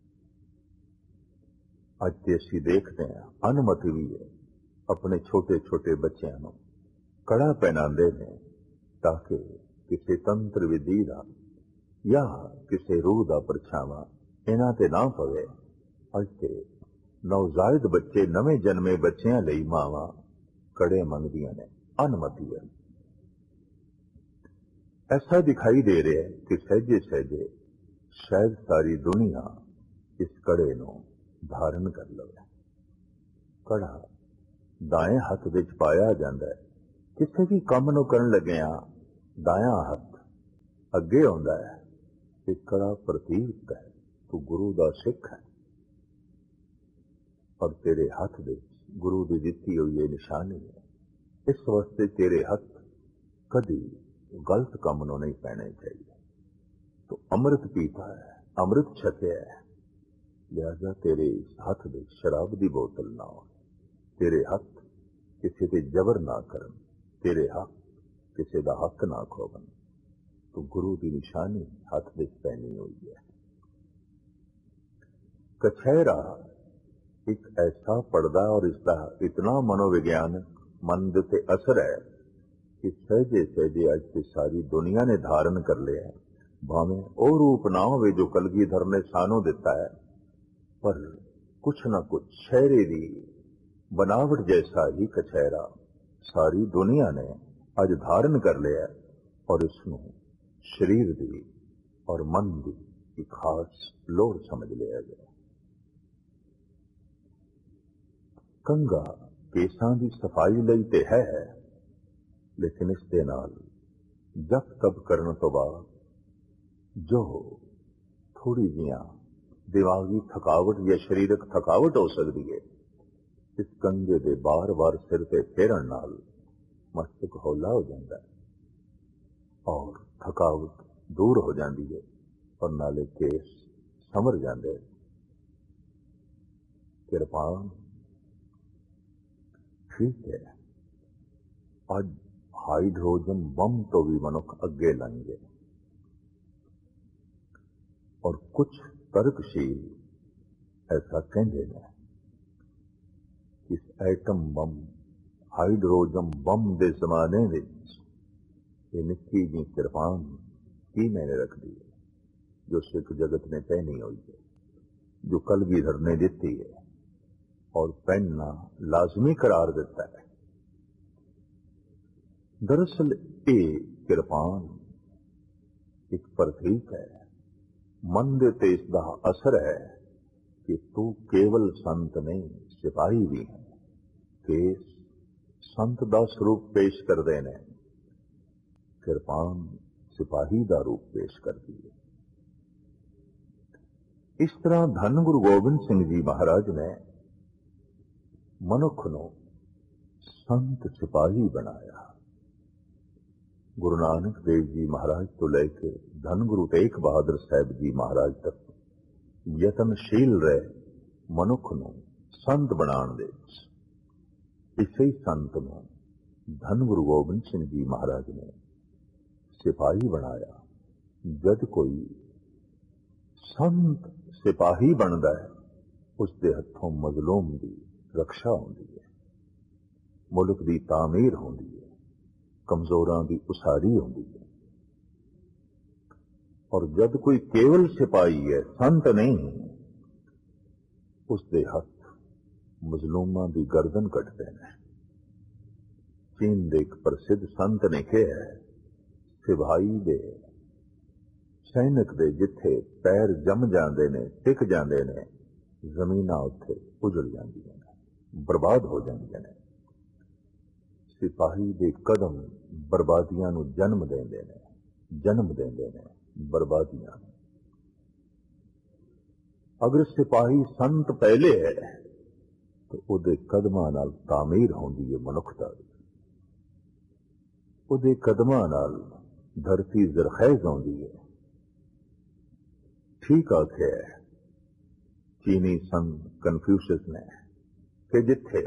अज ते असी देखते हैं अनुमति भी है अपने छोटे छोटे बच्चों को कड़ा पहनाते हैं, ताकि किसी तंत्र विधि का या किसी रूह का परछावा इन्हां ते ना पवे। अज ते नवजायद बच्चे, नवे जन्मे बच्चों लई मावां कड़े मंगदियां ने, अनुमति है। ऐसा दिखाई दे रहा है कि सहजे सहजे शायद सारी दुनिया इस कड़े नूं धारण कर लवे। कड़ा दाएं हाथ विच पाया जाता है, ਕਿਸੇ ਵੀ ਕੰਮ ਨੂੰ ਕਰਨ ਲੱਗਿਆ ਦਾਇਆ ਹੱਥ ਅੱਗੇ ਆਉਂਦਾ ਹੈ। ਇਹ ਕੜਾ ਪ੍ਰਤੀਕ ਹੈ, ਤੂੰ ਗੁਰੂ ਦਾ ਸਿੱਖ ਹੈ ਔਰ ਤੇਰੇ ਹੱਥ ਦੇ ਗੁਰੂ ਦੀ ਦਿੱਤੀ ਹੋਈ ਇਹ ਨਿਸ਼ਾਨੀ ਹੈ। ਇਸ ਵਾਸਤੇ ਤੇਰੇ ਹੱਥ ਕਦੀ ਗਲਤ ਕੰਮ ਨੂੰ ਨਹੀਂ ਪੈਣੇ ਚਾਹੀਦੇ। ਤੂੰ ਅੰਮ੍ਰਿਤ ਪੀਤਾ ਹੈ, ਅੰਮ੍ਰਿਤ ਛਕਿਆ ਹੈ, ਲਿਹਾਜ਼ਾ ਤੇਰੇ ਹੱਥ ਦੇ ਸ਼ਰਾਬ ਦੀ ਬੋਤਲ ਨਾ ਹੋ, ਤੇਰੇ ਹੱਥ ਕਿਸੇ ਤੇ ਜ਼ਬਰ ਨਾ ਕਰਨ, ਤੇਰੇ ਹੱਥ ਕਿਸੇ ਦਾ ਹੱਕ ਨਾ ਖੋਵਣ। ਤੂੰ ਗੁਰੂ ਦੀ ਨਿਸ਼ਾਨੀ ਹੱਥ ਵਿੱਚ ਪਹਿਨੀ ਹੋਈ ਹੈ। ਕਛਹਿਰਾ ਇੱਕ ਐਸਾ ਪੜਦਾ ਔਰ ਇਸਦਾ ਇਤਨਾ ਮਨੋਵਿਗਿਆਨਕ ਮਨ ਦੇ ਉੱਤੇ ਅਸਰ ਹੈ ਕਿ ਸਹਿਜੇ ਸਹਿਜੇ ਅੱਜ ਤੇ ਸਾਰੀ ਦੁਨੀਆ ਨੇ ਧਾਰਨ ਕਰ ਲਿਆ ਹੈ। ਭਾਵੇਂ ਉਹ ਰੂਪ ਨਾ ਹੋਵੇ ਜੋ ਕਲਗੀਧਰ ਨੇ ਸਾਨੂੰ ਦਿੱਤਾ ਹੈ, ਪਰ ਕੁਛ ਨਾ ਕੁਛ ਸ਼ਹਿਰੇ ਦੀ ਬਨਾਵਟ ਜੈਸਾ ਹੀ ਕਛਹਿਰਾ ਸਾਰੀ ਦੁਨੀਆ ਨੇ ਅੱਜ ਧਾਰਨ ਕਰ ਲਿਆ ਔਰ ਇਸ ਨੂੰ ਸਰੀਰ ਦੀ ਔਰ ਮਨ ਦੀ ਇੱਕ ਖਾਸ ਲੋੜ ਸਮਝ ਲਿਆ ਗਿਆ। ਕੰਘਾ ਕੇਸਾਂ ਦੀ ਸਫਾਈ ਲਈ ਤੇ ਹੈ, ਲੇਕਿਨ ਇਸ ਦੇ ਨਾਲ ਜਪ ਤਪ ਕਰਨ ਤੋਂ ਬਾਅਦ ਜੋ ਥੋੜੀ ਜਿਹੀਆਂ ਦਿਮਾਗੀ ਥਕਾਵਟ ਜਾਂ ਸਰੀਰਕ ਥਕਾਵਟ ਹੋ ਸਕਦੀ ਹੈ, ਇਸ ਕੰਘੇ ਦੇ ਬਾਰ-ਬਾਰ ਸਿਰ ਤੇ ਫੇਰਨ ਨਾਲ ਮਸਤਕ ਹੌਲਾ ਹੋ ਜਾਂਦਾ ਹੈ ਔਰ ਥਕਾਵਟ ਦੂਰ ਹੋ ਜਾਂਦੀ ਹੈ ਔਰ ਨਾਲੇ ਕੇਸ ਸਮਰ ਜਾਂਦੇ। ਕਿਰਪਾਨ ਠੀਕ ਹੈ, ਅੱਜ ਹਾਈਡਰੋਜਨ ਬੰਬ ਤੋਂ ਵੀ ਮਨੁੱਖ ਅੱਗੇ ਲੰਘ ਗਏ ਔਰ ਕੁਝ ਤਰਕਸ਼ੀਲ ਐਸਾ ਕਹਿੰਦੇ ਨੇ ਕਿ ਇਸ ਐਟਮ ਬੰਬ ਹਾਈਡਰੋਜਨ ਬੰਬ ਦੇ ਜ਼ਮਾਨੇ ਵਿੱਚ ਇਹ ਨਿੱਕੀ ਜਿਹੀ ਕਿਰਪਾਨ ਕੀ ਮੈਨੇ ਰੱਖਦੀ ਹੈ ਜੋ ਸਿੱਖ ਜਗਤ ਨੇ ਪਹਿਨੀ ਹੋਈ ਹੈ, ਜੋ ਕਲਗੀਧਰ ਨੇ ਦਿੱਤੀ ਹੈ ਔਰ ਪਹਿਨਣਾ ਲਾਜ਼ਮੀ करार ਦਿੱਤਾ ਹੈ। दरअसल ਇਹ ਕਿਰਪਾਨ ਇੱਕ ਪ੍ਰਤੀਕ ਹੈ, ਮਨ ਦੇ ਤੇ ਇਸ ਦਾ ਅਸਰ ਹੈ ਕਿ ਤੂੰ ਕੇਵਲ ਸੰਤ ਨਹੀਂ, ਸਿਪਾਹੀ ਵੀ ਹੈ। ਕੇਸ ਸੰਤ ਦਾ ਸਰੂਪ ਪੇਸ਼ ਕਰਦੇ ਨੇ, ਕਿਰਪਾਨ ਸਿਪਾਹੀ ਦਾ ਰੂਪ ਪੇਸ਼ ਕਰਦੀ ਹੈ। ਇਸ ਤਰ੍ਹਾਂ ਧੰਨ ਗੁਰੂ ਗੋਬਿੰਦ ਸਿੰਘ ਜੀ ਮਹਾਰਾਜ ਨੇ ਮਨੁੱਖ ਨੂੰ ਸੰਤ ਸਿਪਾਹੀ ਬਣਾਇਆ। ਗੁਰੂ ਨਾਨਕ ਦੇਵ ਜੀ ਮਹਾਰਾਜ ਤੋਂ ਲੈ ਕੇ ਧੰਨ ਗੁਰੂ ਤੇਗ ਬਹਾਦਰ ਸਾਹਿਬ ਜੀ ਮਹਾਰਾਜ ਤੱਕ ਯਤਨਸ਼ੀਲ ਰਹੇ ਮਨੁੱਖ ਨੂੰ ਸੰਤ ਬਣਾਉਣ ਦੇ ਵਿੱਚ। ਇਸੇ ਹੀ ਸੰਤ ਨੂੰ ਧੰਨ ਗੁਰੂ ਗੋਬਿੰਦ ਸਿੰਘ ਜੀ ਮਹਾਰਾਜ ਨੇ ਸਿਪਾਹੀ ਬਣਾਇਆ। ਜਦ ਕੋਈ ਸੰਤ ਸਿਪਾਹੀ ਬਣਦਾ ਹੈ, ਉਸ ਦੇ ਹੱਥੋਂ ਮਜ਼ਲੂਮ ਦੀ ਰੱਖਿਆ ਹੁੰਦੀ ਹੈ, ਮੁਲਕ ਦੀ ਤਾਮੀਰ ਹੁੰਦੀ ਹੈ, ਕਮਜ਼ੋਰਾਂ ਦੀ ਉਸਾਰੀ ਹੁੰਦੀ ਹੈ। ਔਰ ਜਦ ਕੋਈ ਕੇਵਲ ਸਿਪਾਹੀ ਹੈ, ਸੰਤ ਨਹੀਂ, ਉਸ ਦੇ ਹੱਥ ਮਜ਼ਲੂਮਾਂ ਦੀ ਗਰਦਨ ਕੱਟਦੇ ਨੇ। ਚੀਨ ਦੇ ਇੱਕ ਪ੍ਰਸਿੱਧ ਸੰਤ ਨੇ ਕਿਹਾ, ਸਿਪਾਹੀ ਦੇ ਸੈਨਿਕ ਦੇ ਜਿੱਥੇ ਪੈਰ ਜੰਮ ਜਾਂਦੇ ਨੇ, ਟਿਕ ਜਾਂਦੇ ਨੇ, ਜ਼ਮੀਨਾਂ ਉੱਥੇ ਉਜੜ ਜਾਂਦੀਆਂ ਨੇ, ਬਰਬਾਦ ਹੋ ਜਾਂਦੀਆਂ ਨੇ। ਸਿਪਾਹੀ ਦੇ ਕਦਮ ਬਰਬਾਦੀਆਂ ਨੂੰ ਜਨਮ ਦਿੰਦੇ ਨੇ, ਜਨਮ ਦਿੰਦੇ ਨੇ ਬਰਬਾਦੀਆਂ ਨੂੰ। ਅਗਰ ਸਿਪਾਹੀ ਸੰਤ ਪਹਿਲੇ ਹੈ ਤਾਂ ਉਹਦੇ ਕਦਮਾਂ ਨਾਲ ਤਾਮੀਰ ਹੁੰਦੀ ਹੈ ਮਨੁੱਖਤਾ ਦੀ, ਉਹਦੇ ਕਦਮਾਂ ਨਾਲ ਧਰਤੀ ਜ਼ਰਖੈਜ਼ ਹੁੰਦੀ ਹੈ। ਠੀਕ ਆਖਿਆ ਚੀਨੀ ਸੰਤ ਕਨਫਿਊਸ਼ਸ ਨੇ ਕਿ ਜਿੱਥੇ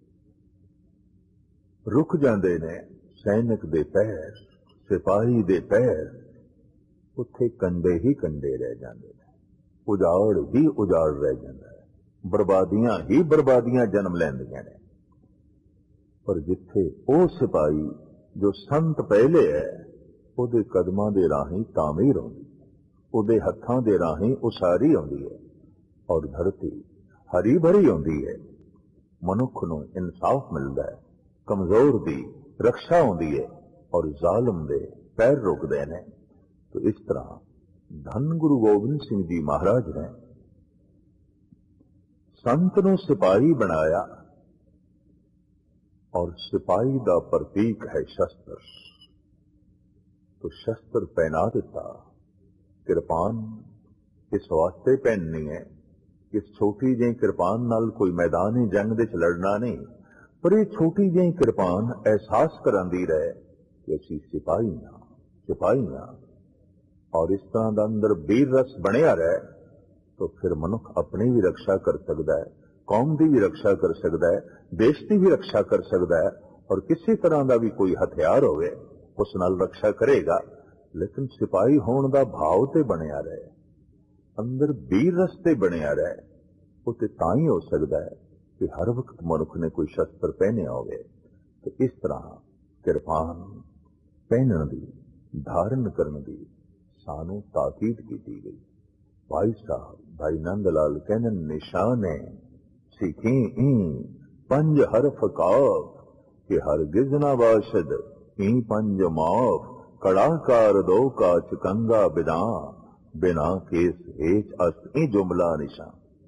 ਰੁਕ ਜਾਂਦੇ ਨੇ ਸੈਨਿਕ ਦੇ ਪੈਰ, ਸਿਪਾਹੀ ਦੇ ਪੈਰ, ਉੱਥੇ ਕੰਡੇ ਹੀ ਕੰਡੇ ਰਹਿ ਜਾਂਦੇ ਨੇ, ਉਜਾੜ ਹੀ ਉਜਾੜ ਰਹਿ ਜਾਂਦਾ ਹੈ, ਬਰਬਾਦੀਆਂ ਹੀ ਬਰਬਾਦੀਆਂ ਜਨਮ ਲੈਂਦੀਆਂ ਨੇ। ਪਰ ਜਿੱਥੇ ਉਹ ਸਿਪਾਹੀ ਜੋ ਸੰਤ ਪਹਿਲੇ ਹੈ, ਉਹਦੇ ਕਦਮਾਂ ਦੇ ਰਾਹੀਂ ਤਾਮੀਰ ਹੁੰਦੀ ਹੈ, ਉਹਦੇ ਹੱਥਾਂ ਦੇ ਰਾਹੀਂ ਉਸਾਰੀ ਹੁੰਦੀ ਹੈ ਔਰ ਧਰਤੀ ਹਰੀ ਭਰੀ ਹੁੰਦੀ ਹੈ। ਮਨੁੱਖ ਨੂੰ ਇਨਸਾਫ ਮਿਲਦਾ ਹੈ, ਕਮਜ਼ੋਰ ਦੀ ਰੱਖਿਆ ਹੁੰਦੀ ਹੈ ਔਰ ਜ਼ਾਲਮ ਦੇ ਪੈਰ ਰੁਕਦੇ ਨੇ। तो इस तरह धन गुरु गोबिंद सिंह जी महाराज ने संत नूं सिपाही बनाया और सिपाही का प्रतीक है शस्त्र। तो शस्त्र पहना दिता। किरपान इस वास्ते पहननी है कि छोटी जी किरपान नाल कोई मैदानी जंग दे लड़ना नहीं, पर यह छोटी जी किरपान एहसास करांदी रहे कि असी सिपाही हाँ, सिपाही हाँ। और इस तरह का अंदर वीर रस बनिया रहे तो फिर मनुख अपनी भी रक्षा कर सकता है, कौम की भी रक्षा कर सकता है, देश की भी रक्षा कर सकता है, और किसी तरह का भी कोई हथियार होवे उस नाल रक्षा करेगा। लेकिन सिपाही होने का भाव ते बनिया रहे, अंदर वीर रस ते बनिया रहे, उसे तां ही हो सकता है कि हर वक्त मनुख ने कोई शस्त्र पहने होवे। तो इस तरह किरपान पहनने की, धारण करने की सानू ताकीद की गई। भाई साहब भाई नंद लाल कहने निशाने सीखी ई पंज हरफ काफ कि हर गिजना बाशद ई पंज माफ कड़ाकार दो काच कंगा बिदा बिना केस हेच अस ई जुमला निशान।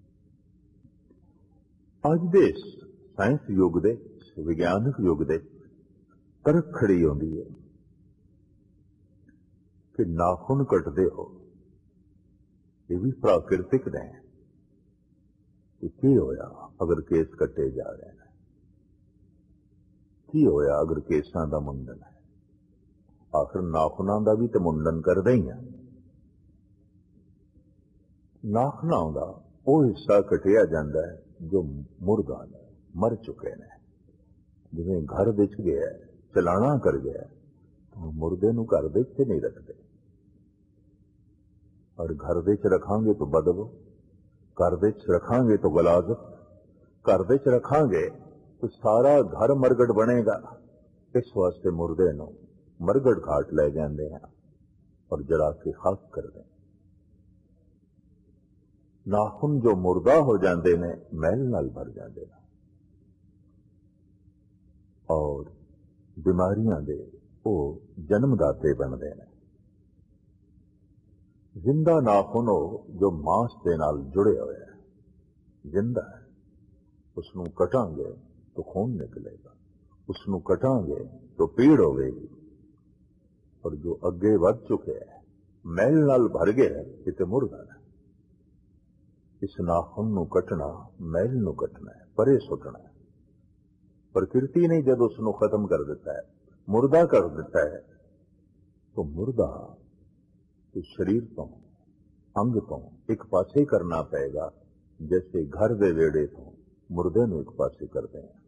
अज दे साइंस युग दे विज्ञानक युग दे तरक खड़ी होंदी है कि नाखून कटते हो, ये भी प्राकृतिक ने कि की होया अगर केस कटे जा रहे हैं, की होया अगर केसां दा मुंडन है। आखिर नाखूनां दा भी तो मुंडन करदे ही है। नाखूनां दा वो हिस्सा कटिया जाता है जो मुर्दा ने, मर चुके ने। जिवें घर विच गया चलाना कर गया तो मुर्दे नूं घर दे विच नहीं रखते, और घर दे च रखांगे तो बदबू, घर दे च रखांगे तो गलाजत, घर दे च रखांगे तो सारा घर मरगट बनेगा। इस वास्ते मुर्दे नूं मरगट घाट ले जाते हैं और जला के खाक कर दें। नाखून जो मुर्दा हो जाते ने मैल नाल भर जाते हैं और बीमारियां दे वो जन्मदाते बनते हैं। जिंदा नाखून हो जो मांस के नाल जुड़े हुए है, जिंदा है, उसनों कटांगे तो खून निकलेगा, उसनों कटांगे तो पीड़ होगी। और जो अगे बढ़ चुके हैं मैल नाल भर गए इते मुर्दा है। इस नाखून नूं कटना मैल नूं कटना है, परे सुटना है। प्रकृति ने जब उसनों खत्म कर देता है, मुर्दा कर देता है, तो मुर्दा तो शरीर तो अंग तो एक पासे करना पड़ेगा, जैसे घर दे वेड़े तो मुर्दे नूं एक पासे करते हैं।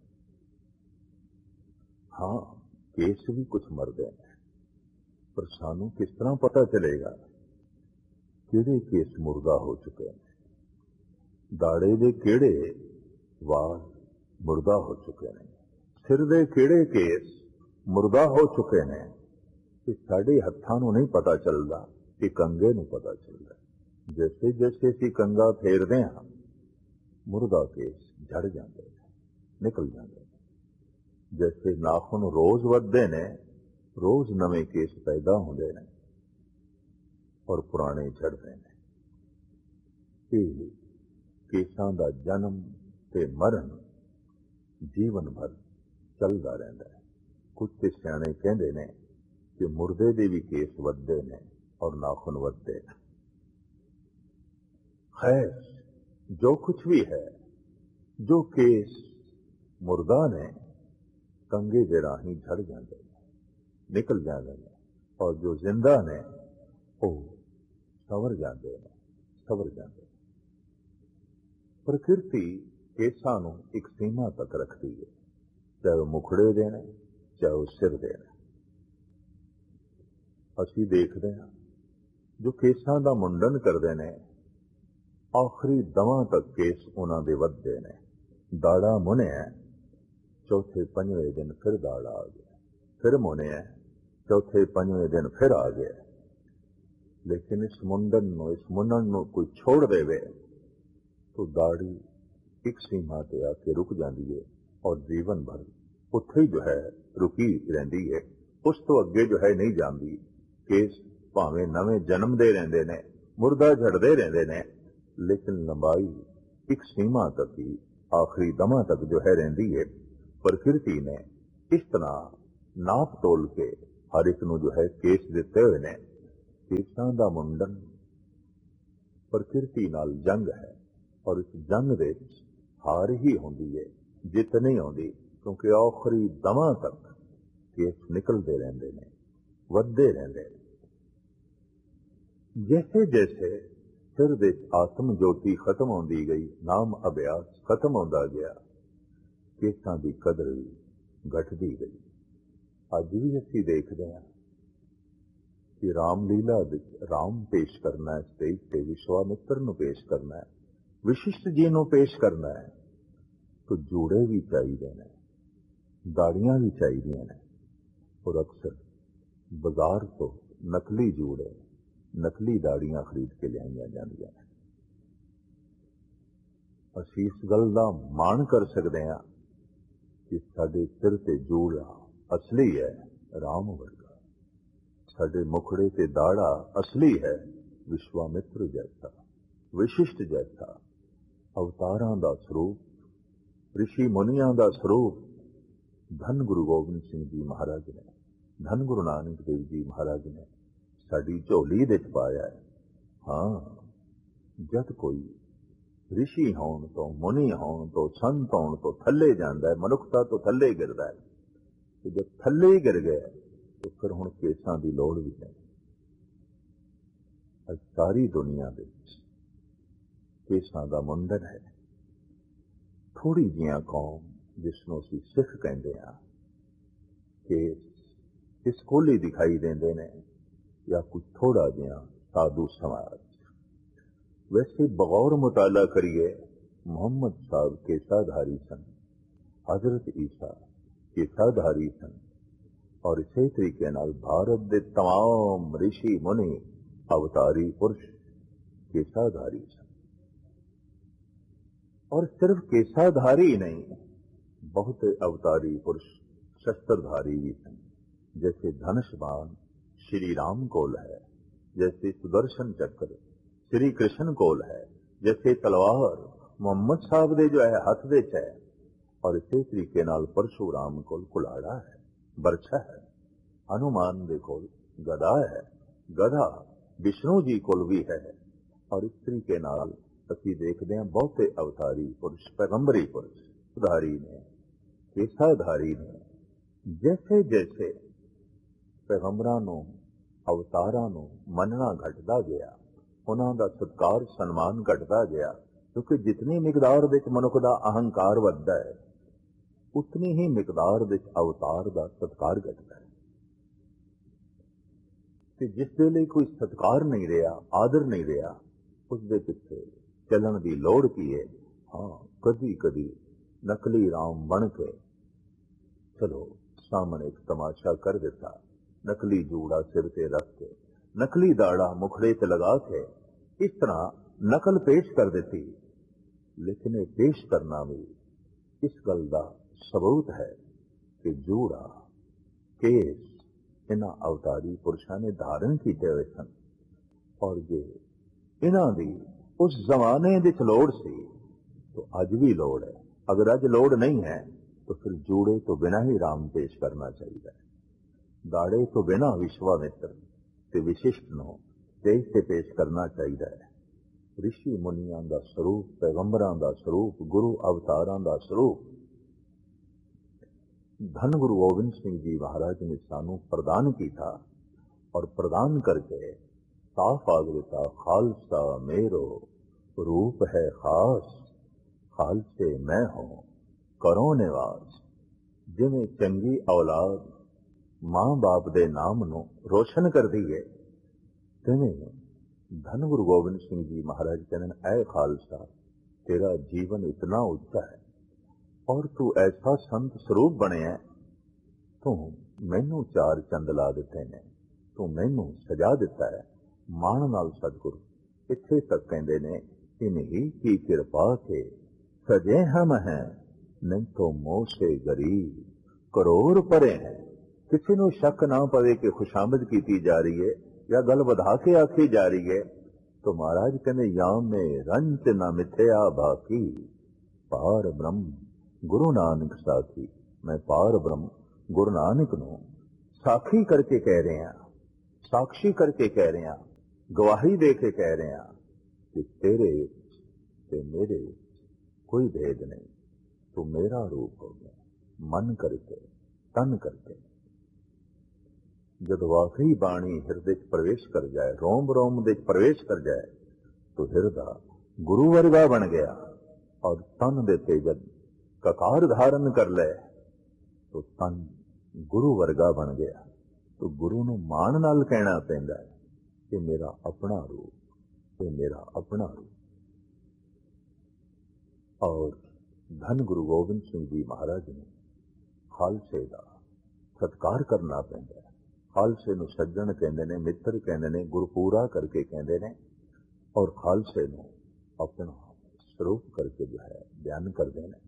हाँ केस भी कुछ मरदे हैं, पर सानू किस तरह पता चलेगा किहड़े केस मुर्दा हो चुके हैं, दाड़े दे किहड़े वाल मुर्दा हो चुके हैं, सिर दे किहड़े केस मुर्दा हो चुके हैं। कि साडे हत्थां नूं नहीं पता चलता, कि कंगे नूं पता चलता। जैसे जैसे असीं कंगा फेरदे हां मुर्दा केस झड़ जाते हैं, निकल जाते हैं। जैसे नाखून रोज वधदे ने, रोज नवे केस पैदा होंदे ने और पुराने झड़दे ने। केसां दा जन्म ते मरण जीवन भर चलदा रहिंदा है। कुछ ते सियाणे कहंदे ने कि मुर्दे दे भी केस वधदे ने और नाखून वधदे ने। खैर जो कुछ भी है, जो केस मुर्दा ने कंगे दे राही झड़ जाते हैं, निकल जाते हैं, और जो जिंदा ने वो सवर जाते हैं, सवर जाते हैं। प्रकृति केसां नूं एक सीमा तक रखती है, चाहे वो मुखड़े देने चाहे वो सिर देने। असीं देखते हैं जो केसां दा मुंडन करते हैं आखिरी दवां तक केस उन्हां दे वधदे ने। दाड़ा मुनिया चौथे पंजवें दिन फिर दाड़ा आ गया, फिर मुनिया चौथे पंजवें दिन फिर आ गया। लेकिन इस मुंडन नूं, इस मुन्नण नूं कोई छोड़ देवे तो दाढ़ी एक सीमा ते आके रुक जाती है और जीवन भर उत्थे ही जो है रुकी रहती है, उस तो अगे जो है नहीं जाती। केस भावें नवे जन्मदे रहंदे ने, मुर्दा झड़दे रहंदे ने, लेकिन लंबाई एक सीमा तक ही आखिरी दमा तक जो है रहिंदी है। ਪ੍ਰਕਿਰਤੀ ਨੇ ਇਸ ਤਰ੍ਹਾਂ ਨਾਪ ਤੋਲ ਕੇ ਹਰ ਇੱਕ ਨੂੰ ਜੋ ਹੈ ਕੇਸ ਦਿੱਤੇ ਹੋਏ ਨੇ। ਕੇਸਾਂ ਦਾ ਮੁੰਡਨ ਪ੍ਰਕਿਰਤੀ ਨਾਲ ਜੰਗ ਹੈ, ਔਰ ਇਸ ਜੰਗ ਦੇ ਵਿੱਚ ਹਾਰ ਹੀ ਹੁੰਦੀ ਹੈ, ਜਿੱਤ ਨਹੀਂ ਆਉਂਦੀ, ਕਿਉਂਕਿ ਆਖਰੀ ਦਮਾਂ ਤੱਕ ਕੇਸ ਨਿਕਲਦੇ ਰਹਿੰਦੇ ਨੇ, ਵੱਧਦੇ ਰਹਿੰਦੇ ਨੇ। ਜੈਸੇ ਜੈਸੇ ਸਿਰ ਦੇ ਆਤਮ ਜੋਤੀ ਖਤਮ ਹੁੰਦੀ ਗਈ, ਨਾਮ ਅਭਿਆਸ ਖਤਮ ਹੁੰਦਾ ਗਿਆ, ਕੇਸਾਂ ਦੀ ਕਦਰ ਵੀ ਘਟਦੀ ਗਈ। ਅੱਜ ਵੀ ਅਸੀਂ ਦੇਖਦੇ ਹਾਂ ਕਿ ਰਾਮਲੀਲਾ ਵਿੱਚ ਰਾਮ ਪੇਸ਼ ਕਰਨਾ ਹੈ, ਸਟੇਜ ਤੇ ਵਿਸ਼ਵਾਮਿੱਤਰ ਨੂੰ ਪੇਸ਼ ਕਰਨਾ ਹੈ, ਵਿਸ਼ਿਸ਼ਟ ਜੀ ਨੂੰ ਪੇਸ਼ ਕਰਨਾ ਹੈ, ਤਾਂ ਜੋੜੇ ਵੀ ਚਾਹੀਦੇ ਨੇ, ਦਾੜੀਆਂ ਵੀ ਚਾਹੀਦੀਆਂ ਨੇ। ਔਰ ਅਕਸਰ ਬਾਜ਼ਾਰ ਤੋਂ ਨਕਲੀ ਜੋੜੇ, ਨਕਲੀ ਦਾੜੀਆਂ ਖਰੀਦ ਕੇ ਲਿਆਈਆਂ ਜਾਂਦੀਆਂ ਨੇ। ਅਸੀਂ ਇਸ ਗੱਲ ਦਾ ਮਾਣ ਕਰ ਸਕਦੇ ਹਾਂ ਕਿ ਸਾਡੇ ਸਿਰ ਤੇ ਜੋੜਾ ਅਸਲੀ ਹੈ, ਰਾਮ ਵਰਗਾ। ਸਾਡੇ ਮੁਖੜੇ ਤੇ ਦਾੜਾ ਅਸਲੀ ਹੈ, ਵਿਸ਼ਵਾਮਿੱਤਰ ਜੈਸਾ, ਵਿਸ਼ਿਸ਼ਟ ਜੈਸਾ। ਅਵਤਾਰਾਂ ਦਾ ਸਰੂਪ, ਰਿਸ਼ੀ ਮੁਨੀਆਂ ਦਾ ਸਰੂਪ ਧੰਨ ਗੁਰੂ ਗੋਬਿੰਦ ਸਿੰਘ ਜੀ ਮਹਾਰਾਜ ਨੇ, ਧੰਨ ਗੁਰੂ ਨਾਨਕ ਦੇਵ ਜੀ ਮਹਾਰਾਜ ਨੇ ਸਾਡੀ ਝੋਲੀ ਦੇ ਵਿੱਚ ਪਾਇਆ ਹੈ। ਹਾਂ, ਜਦ ਕੋਈ ਰਿਸ਼ੀ ਹੋਣ ਤੋਂ, ਮੁਨੀ ਹੋਣ ਤੋਂ, ਸੰਤ ਹੋਣ ਤੋਂ ਥੱਲੇ ਜਾਂਦਾ ਹੈ, ਮਨੁੱਖਤਾ ਤੋਂ ਥੱਲੇ ਗਿਰਦਾ ਹੈ, ਤੇ ਜਦ ਥੱਲੇ ਹੀ ਗਿਰ ਗਿਆ ਤਾਂ ਫਿਰ ਹੁਣ ਕੇਸਾਂ ਦੀ ਲੋੜ ਵੀ ਨਹੀਂ। ਅੱਜ ਸਾਰੀ ਦੁਨੀਆ ਵਿੱਚ ਕੇਸਾਂ ਦਾ ਮੁੰਡਨ ਹੈ। ਥੋੜੀ ਜਿਹੀਆਂ ਕੌਮ, ਜਿਸ ਨੂੰ ਅਸੀਂ ਸਿੱਖ ਕਹਿੰਦੇ ਹਾਂ, ਕੇਸ ਇਸ ਕੋਲ ਹੀ ਦਿਖਾਈ ਦਿੰਦੇ ਨੇ, ਜਾਂ ਕੁਝ ਥੋੜਾ ਜਿਹਾ ਸਾਧੂ ਸਮਾਜ। ਵੈਸੇ ਬਗੌਰ ਮੁਤਾਲਾ ਕਰੀਏ, ਮੁਹੰਮਦ ਸਾਹਿਬ ਕੇਸਾਧਾਰੀ ਸਨ, ਹਜ਼ਰਤ ਈਸਾ ਕੇਸਾਧਾਰੀ ਸਨ, ਔਰ ਇਸੇ ਤਰੀਕੇ ਨਾਲ ਭਾਰਤ ਦੇ तमाम ਰਿਸ਼ੀ ਮੁਨੀ ਅਵਤਾਰੀ ਪੁਰਸ਼ ਕੇਸਾਧਾਰੀ ਸਨ। ਔਰ ਸਿਰਫ ਕੇਸਾਧਾਰੀ ਨਹੀਂ, ਬਹੁਤੇ ਅਵਤਾਰੀ ਪੁਰਸ਼ ਸ਼ਸਤਰਧਾਰੀ ਵੀ ਸਨ। जैसे धनुष बाण श्री राम कोल है, जैसे सुदर्शन चक्र श्री कृष्ण कोल है, जैसे तलवार मुहम्मद साहब दे जो है हथ विच है, और इसे तरीके नाल परशुराम कोल कुलाड़ा है, बरछा है, हनुमान दे कोल गदा है, गधा विष्णु जी कोल भी है। और इस तरीके नाल असीं देखते हैं बहुते अवतारी पुरुष, पैगंबरी पुरुष धारी ने, केसाधारी ने। जैसे जैसे पैगंबरां नूं, अवतारां नूं मनना घटदा गया, उन्हां दा सत्कार सन्मान घटदा गया, क्योंकि जितनी मिकदार विच मनुख दा अहंकार वधदा है, उतनी ही मिकदार विच अवतार दा सत्कार घटदा है। ते जिस वेले कोई सत्कार नहीं रहा, आदर नहीं रहा, उस दे पिछे चलन दी लोड़ की है। हाँ, कदी कदी नकली राम बन के चलो सामने एक तमाशा कर देता, नकली जूड़ा सिर ते रख के, नकली दाड़ा मुखड़े ते लगा के, इस तरह नकल पेश कर देती। लेकिन ये पेश करना भी इस गल दा सबूत है कि जूड़ा केस इन्हां अवतारी पुरुषां ने धारण कीते हुए सन, और जे इन्हां दी उस जमाने विच लोड़ सी तो अज भी लोड़ है। अगर अज लोड़ नहीं है तो फिर जूड़े तो बिना ही राम पेश करना चाहिए, दाड़े तो बिना विश्वामित्र ते विशिष्ट नो तेज से पेश करना चाहिए। ऋषि मुनियां दा स्वरूप, पैगंबरां दा स्वरूप, गुरु अवतारां दा स्वरूप धन गुरु गोबिंद सिंह जी महाराज ने सानू प्रदान किया, और प्रदान करके साफ आग दिता, खालसा मेरो रूप है खास, खालसे मैं हूं करो निवास। जिवें चंगी औलाद मां बाप दे नाम नूं रोशन कर दी है, तिवें धन गुरु गोबिंद सिंह जी महाराज कहने, ऐ खालसा तेरा जीवन इतना उच्चा है, और तू ऐसा संत स्वरूप बने है, तू मैनू चार चंद ला दिते ने, तू मैनू सजा दिता है। मान नाल सतगुरु इत्थे तक कहंदे ने, इन्हीं की कृपा के सजे हम हैं, नहीं तो मोह से गरीब करोड़ परे हैं। किसी को शक ना पवे कि खुशामद की जा रही है या गल वधा के आखी जा रही है, तो महाराज कहने, याम में रंच न मिथ्या बाकी, पार ब्रह्म गुरु नानक साथी। मैं पार ब्रह्म गुरु नानक नूं साखी करके कह रहा, साक्षी करके कह रहा, गवाही दे के कह रहा कि तेरे ते मेरे कोई भेद नहीं, तू मेरा रूप हो गया मन करके तन करके। जब वाकई बाणी हिरदे च प्रवेश कर जाए, रोम रोम दे प्रवेश कर जाए, तो हिरदा गुरु वर्गा बन गया। और तन दे ते जब ककार धारण कर ले तो तन गुरु वर्गा बन गया। तो गुरु नूं माण नाल कहना पैंदा है कि मेरा अपना रूप, ये मेरा अपना रूप। और धन गुरु गोबिंद सिंह जी महाराज ने खालसे का सत्कार करना पैंदा है। खालसे नूं सज्जण कहंदे ने, मित्र कहंदे ने, गुरपूरा करके कहंदे ने। और खालसे नूं अपना स्वरूप करके जो है बयान करते हैं।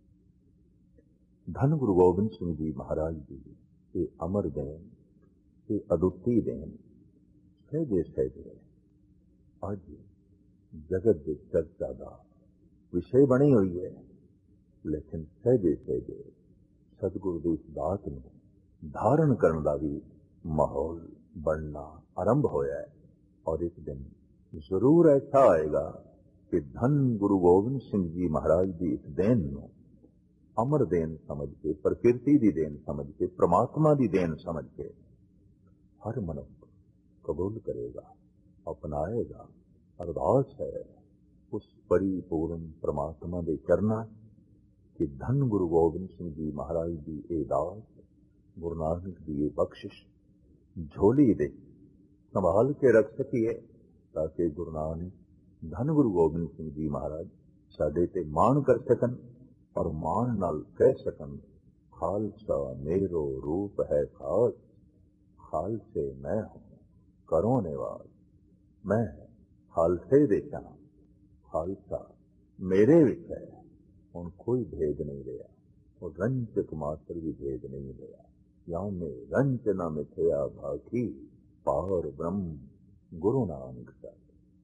धन गुरु गोबिंद सिंह जी महाराज जी ये अमर देन, ये अदुੱਤੀ देन सहजे सहजे अज जगत की चर्चा का विषय बनी हुई है। लेकिन सहजे सहजे सतगुरु की इस बात को धारण करने का भी माहौल बनना आरंभ होया है। और एक दिन जरूर ऐसा आएगा कि धन गुरु गोबिंद सिंह जी महाराज की इस देन को अमर देन समझ के, प्रकृति की देन समझ के, परमात्मा की देन समझ के हर मनुष्य कबूल करेगा, अपनाएगा। अरदास है उस परिपूर्ण परमात्मा के चरना कि धन गुरु गोबिंद सिंह जी महाराज की ये दास, गुरु नानक की ये बख्शिश झोली दे संभाल के रख सकीए, ताकि गुरु नानक धन गुरु गोबिंद सिंह जी महाराज साडे ते मान कर सकन और मान नाल कह सकन, खालसा मेरो रूप है खास, खालसे मैं हूं करो निवास। मैं खालसे देखा, खालसा मेरे विच है, हुण कोई भेद नहीं रहा, और रंजक मात्र भी भेद नहीं रहा। या में रंज न मिथया भाखी, पार ब्रह्म Guru Nanak Sahib.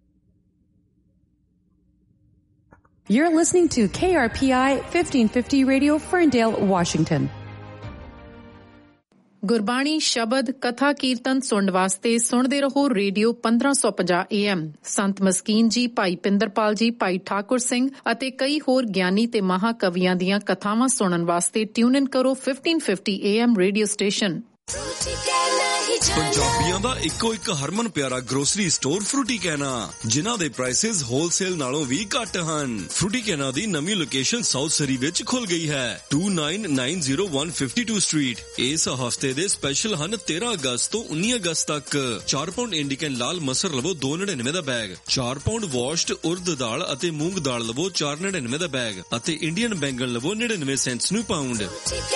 You're listening to K R P I fifteen fifty Radio, Ferndale, Washington. Gurbani ਸ਼ਬਦ ਕਥਾ ਕੀਰਤਨ ਸੁਣਨ ਵਾਸਤੇ ਸੁਣਦੇ ਰਹੋ ਰੇਡੀਓ ਪੰਦਰਾਂ ਸੌ ਪੰਜਾਹ ਏ ਐਮ। ਸੰਤ ਮਸਕੀਨ ਜੀ, ਭਾਈ ਪਿੰਦਰਪਾਲ ਜੀ, ਭਾਈ ਠਾਕੁਰ ਸਿੰਘ ਅਤੇ ਕਈ ਹੋਰ ਗਿਆਨੀ ਤੇ ਮਹਾਕਵੀਆਂ ਦੀਆਂ ਕਥਾਵਾਂ ਸੁਣਨ ਵਾਸਤੇ ਟਿਊਨ ਇਨ ਕਰੋ fifteen fifty A M radio station. ਪੰਜਾਬੀਆਂ ਦਾ ਇੱਕੋ ਇੱਕ ਹਰਮਨ ਪਿਆਰਾ ਗਰੋਸਰੀ ਸਟੋਰ ਫਰੂਟੀ ਕੈਨਾ, ਜਿਨ੍ਹਾਂ ਦੇ ਪ੍ਰਾਈਸਿਸ ਹੋਲਸੇਲ ਨਾਲੋਂ ਵੀ ਘੱਟ ਹਨ। ਫਰੂਟੀ ਕੈਨਾ ਦੀ ਨਵੀਂ ਲੋਕੇਸ਼ਨ ਸਾਊਥ ਸਰੀ ਵਿੱਚ ਖੁੱਲ ਗਈ ਹੈ, to nine nine zero one fifty two street. ਇਸ ਹਫਤੇ ਦੇ ਸਪੈਸ਼ਲ ਹਨ ਤੇਰਾਂ ਅਗਸਤ ਤੋਂ ਉੱਨੀ ਅਗਸਤ ਤੱਕ। ਚਾਰ ਪਾਉਂਡ ਇੰਡੀਕਨ ਲਾਲ ਮਸਰ ਲਵੋ ਦੋ ਨੜਿਨਵੇਂ ਦਾ ਬੈਗ, ਚਾਰ ਪਾਉਂਡ ਵਾਸ਼ਡ ਉਰਦ ਦਾਲ ਅਤੇ ਮੂੰਗ ਦਾਲ ਲਵੋ ਚਾਰ ਨੜਿਨਵੇਂ ਦਾ ਬੈਗ, ਅਤੇ ਇੰਡੀਅਨ ਬੈਂਗਣ ਲਵੋ ਨੜਿਨਵੇਂ ਸੈਂਟਸ ਨੂੰ ਪਾਉਂਡ।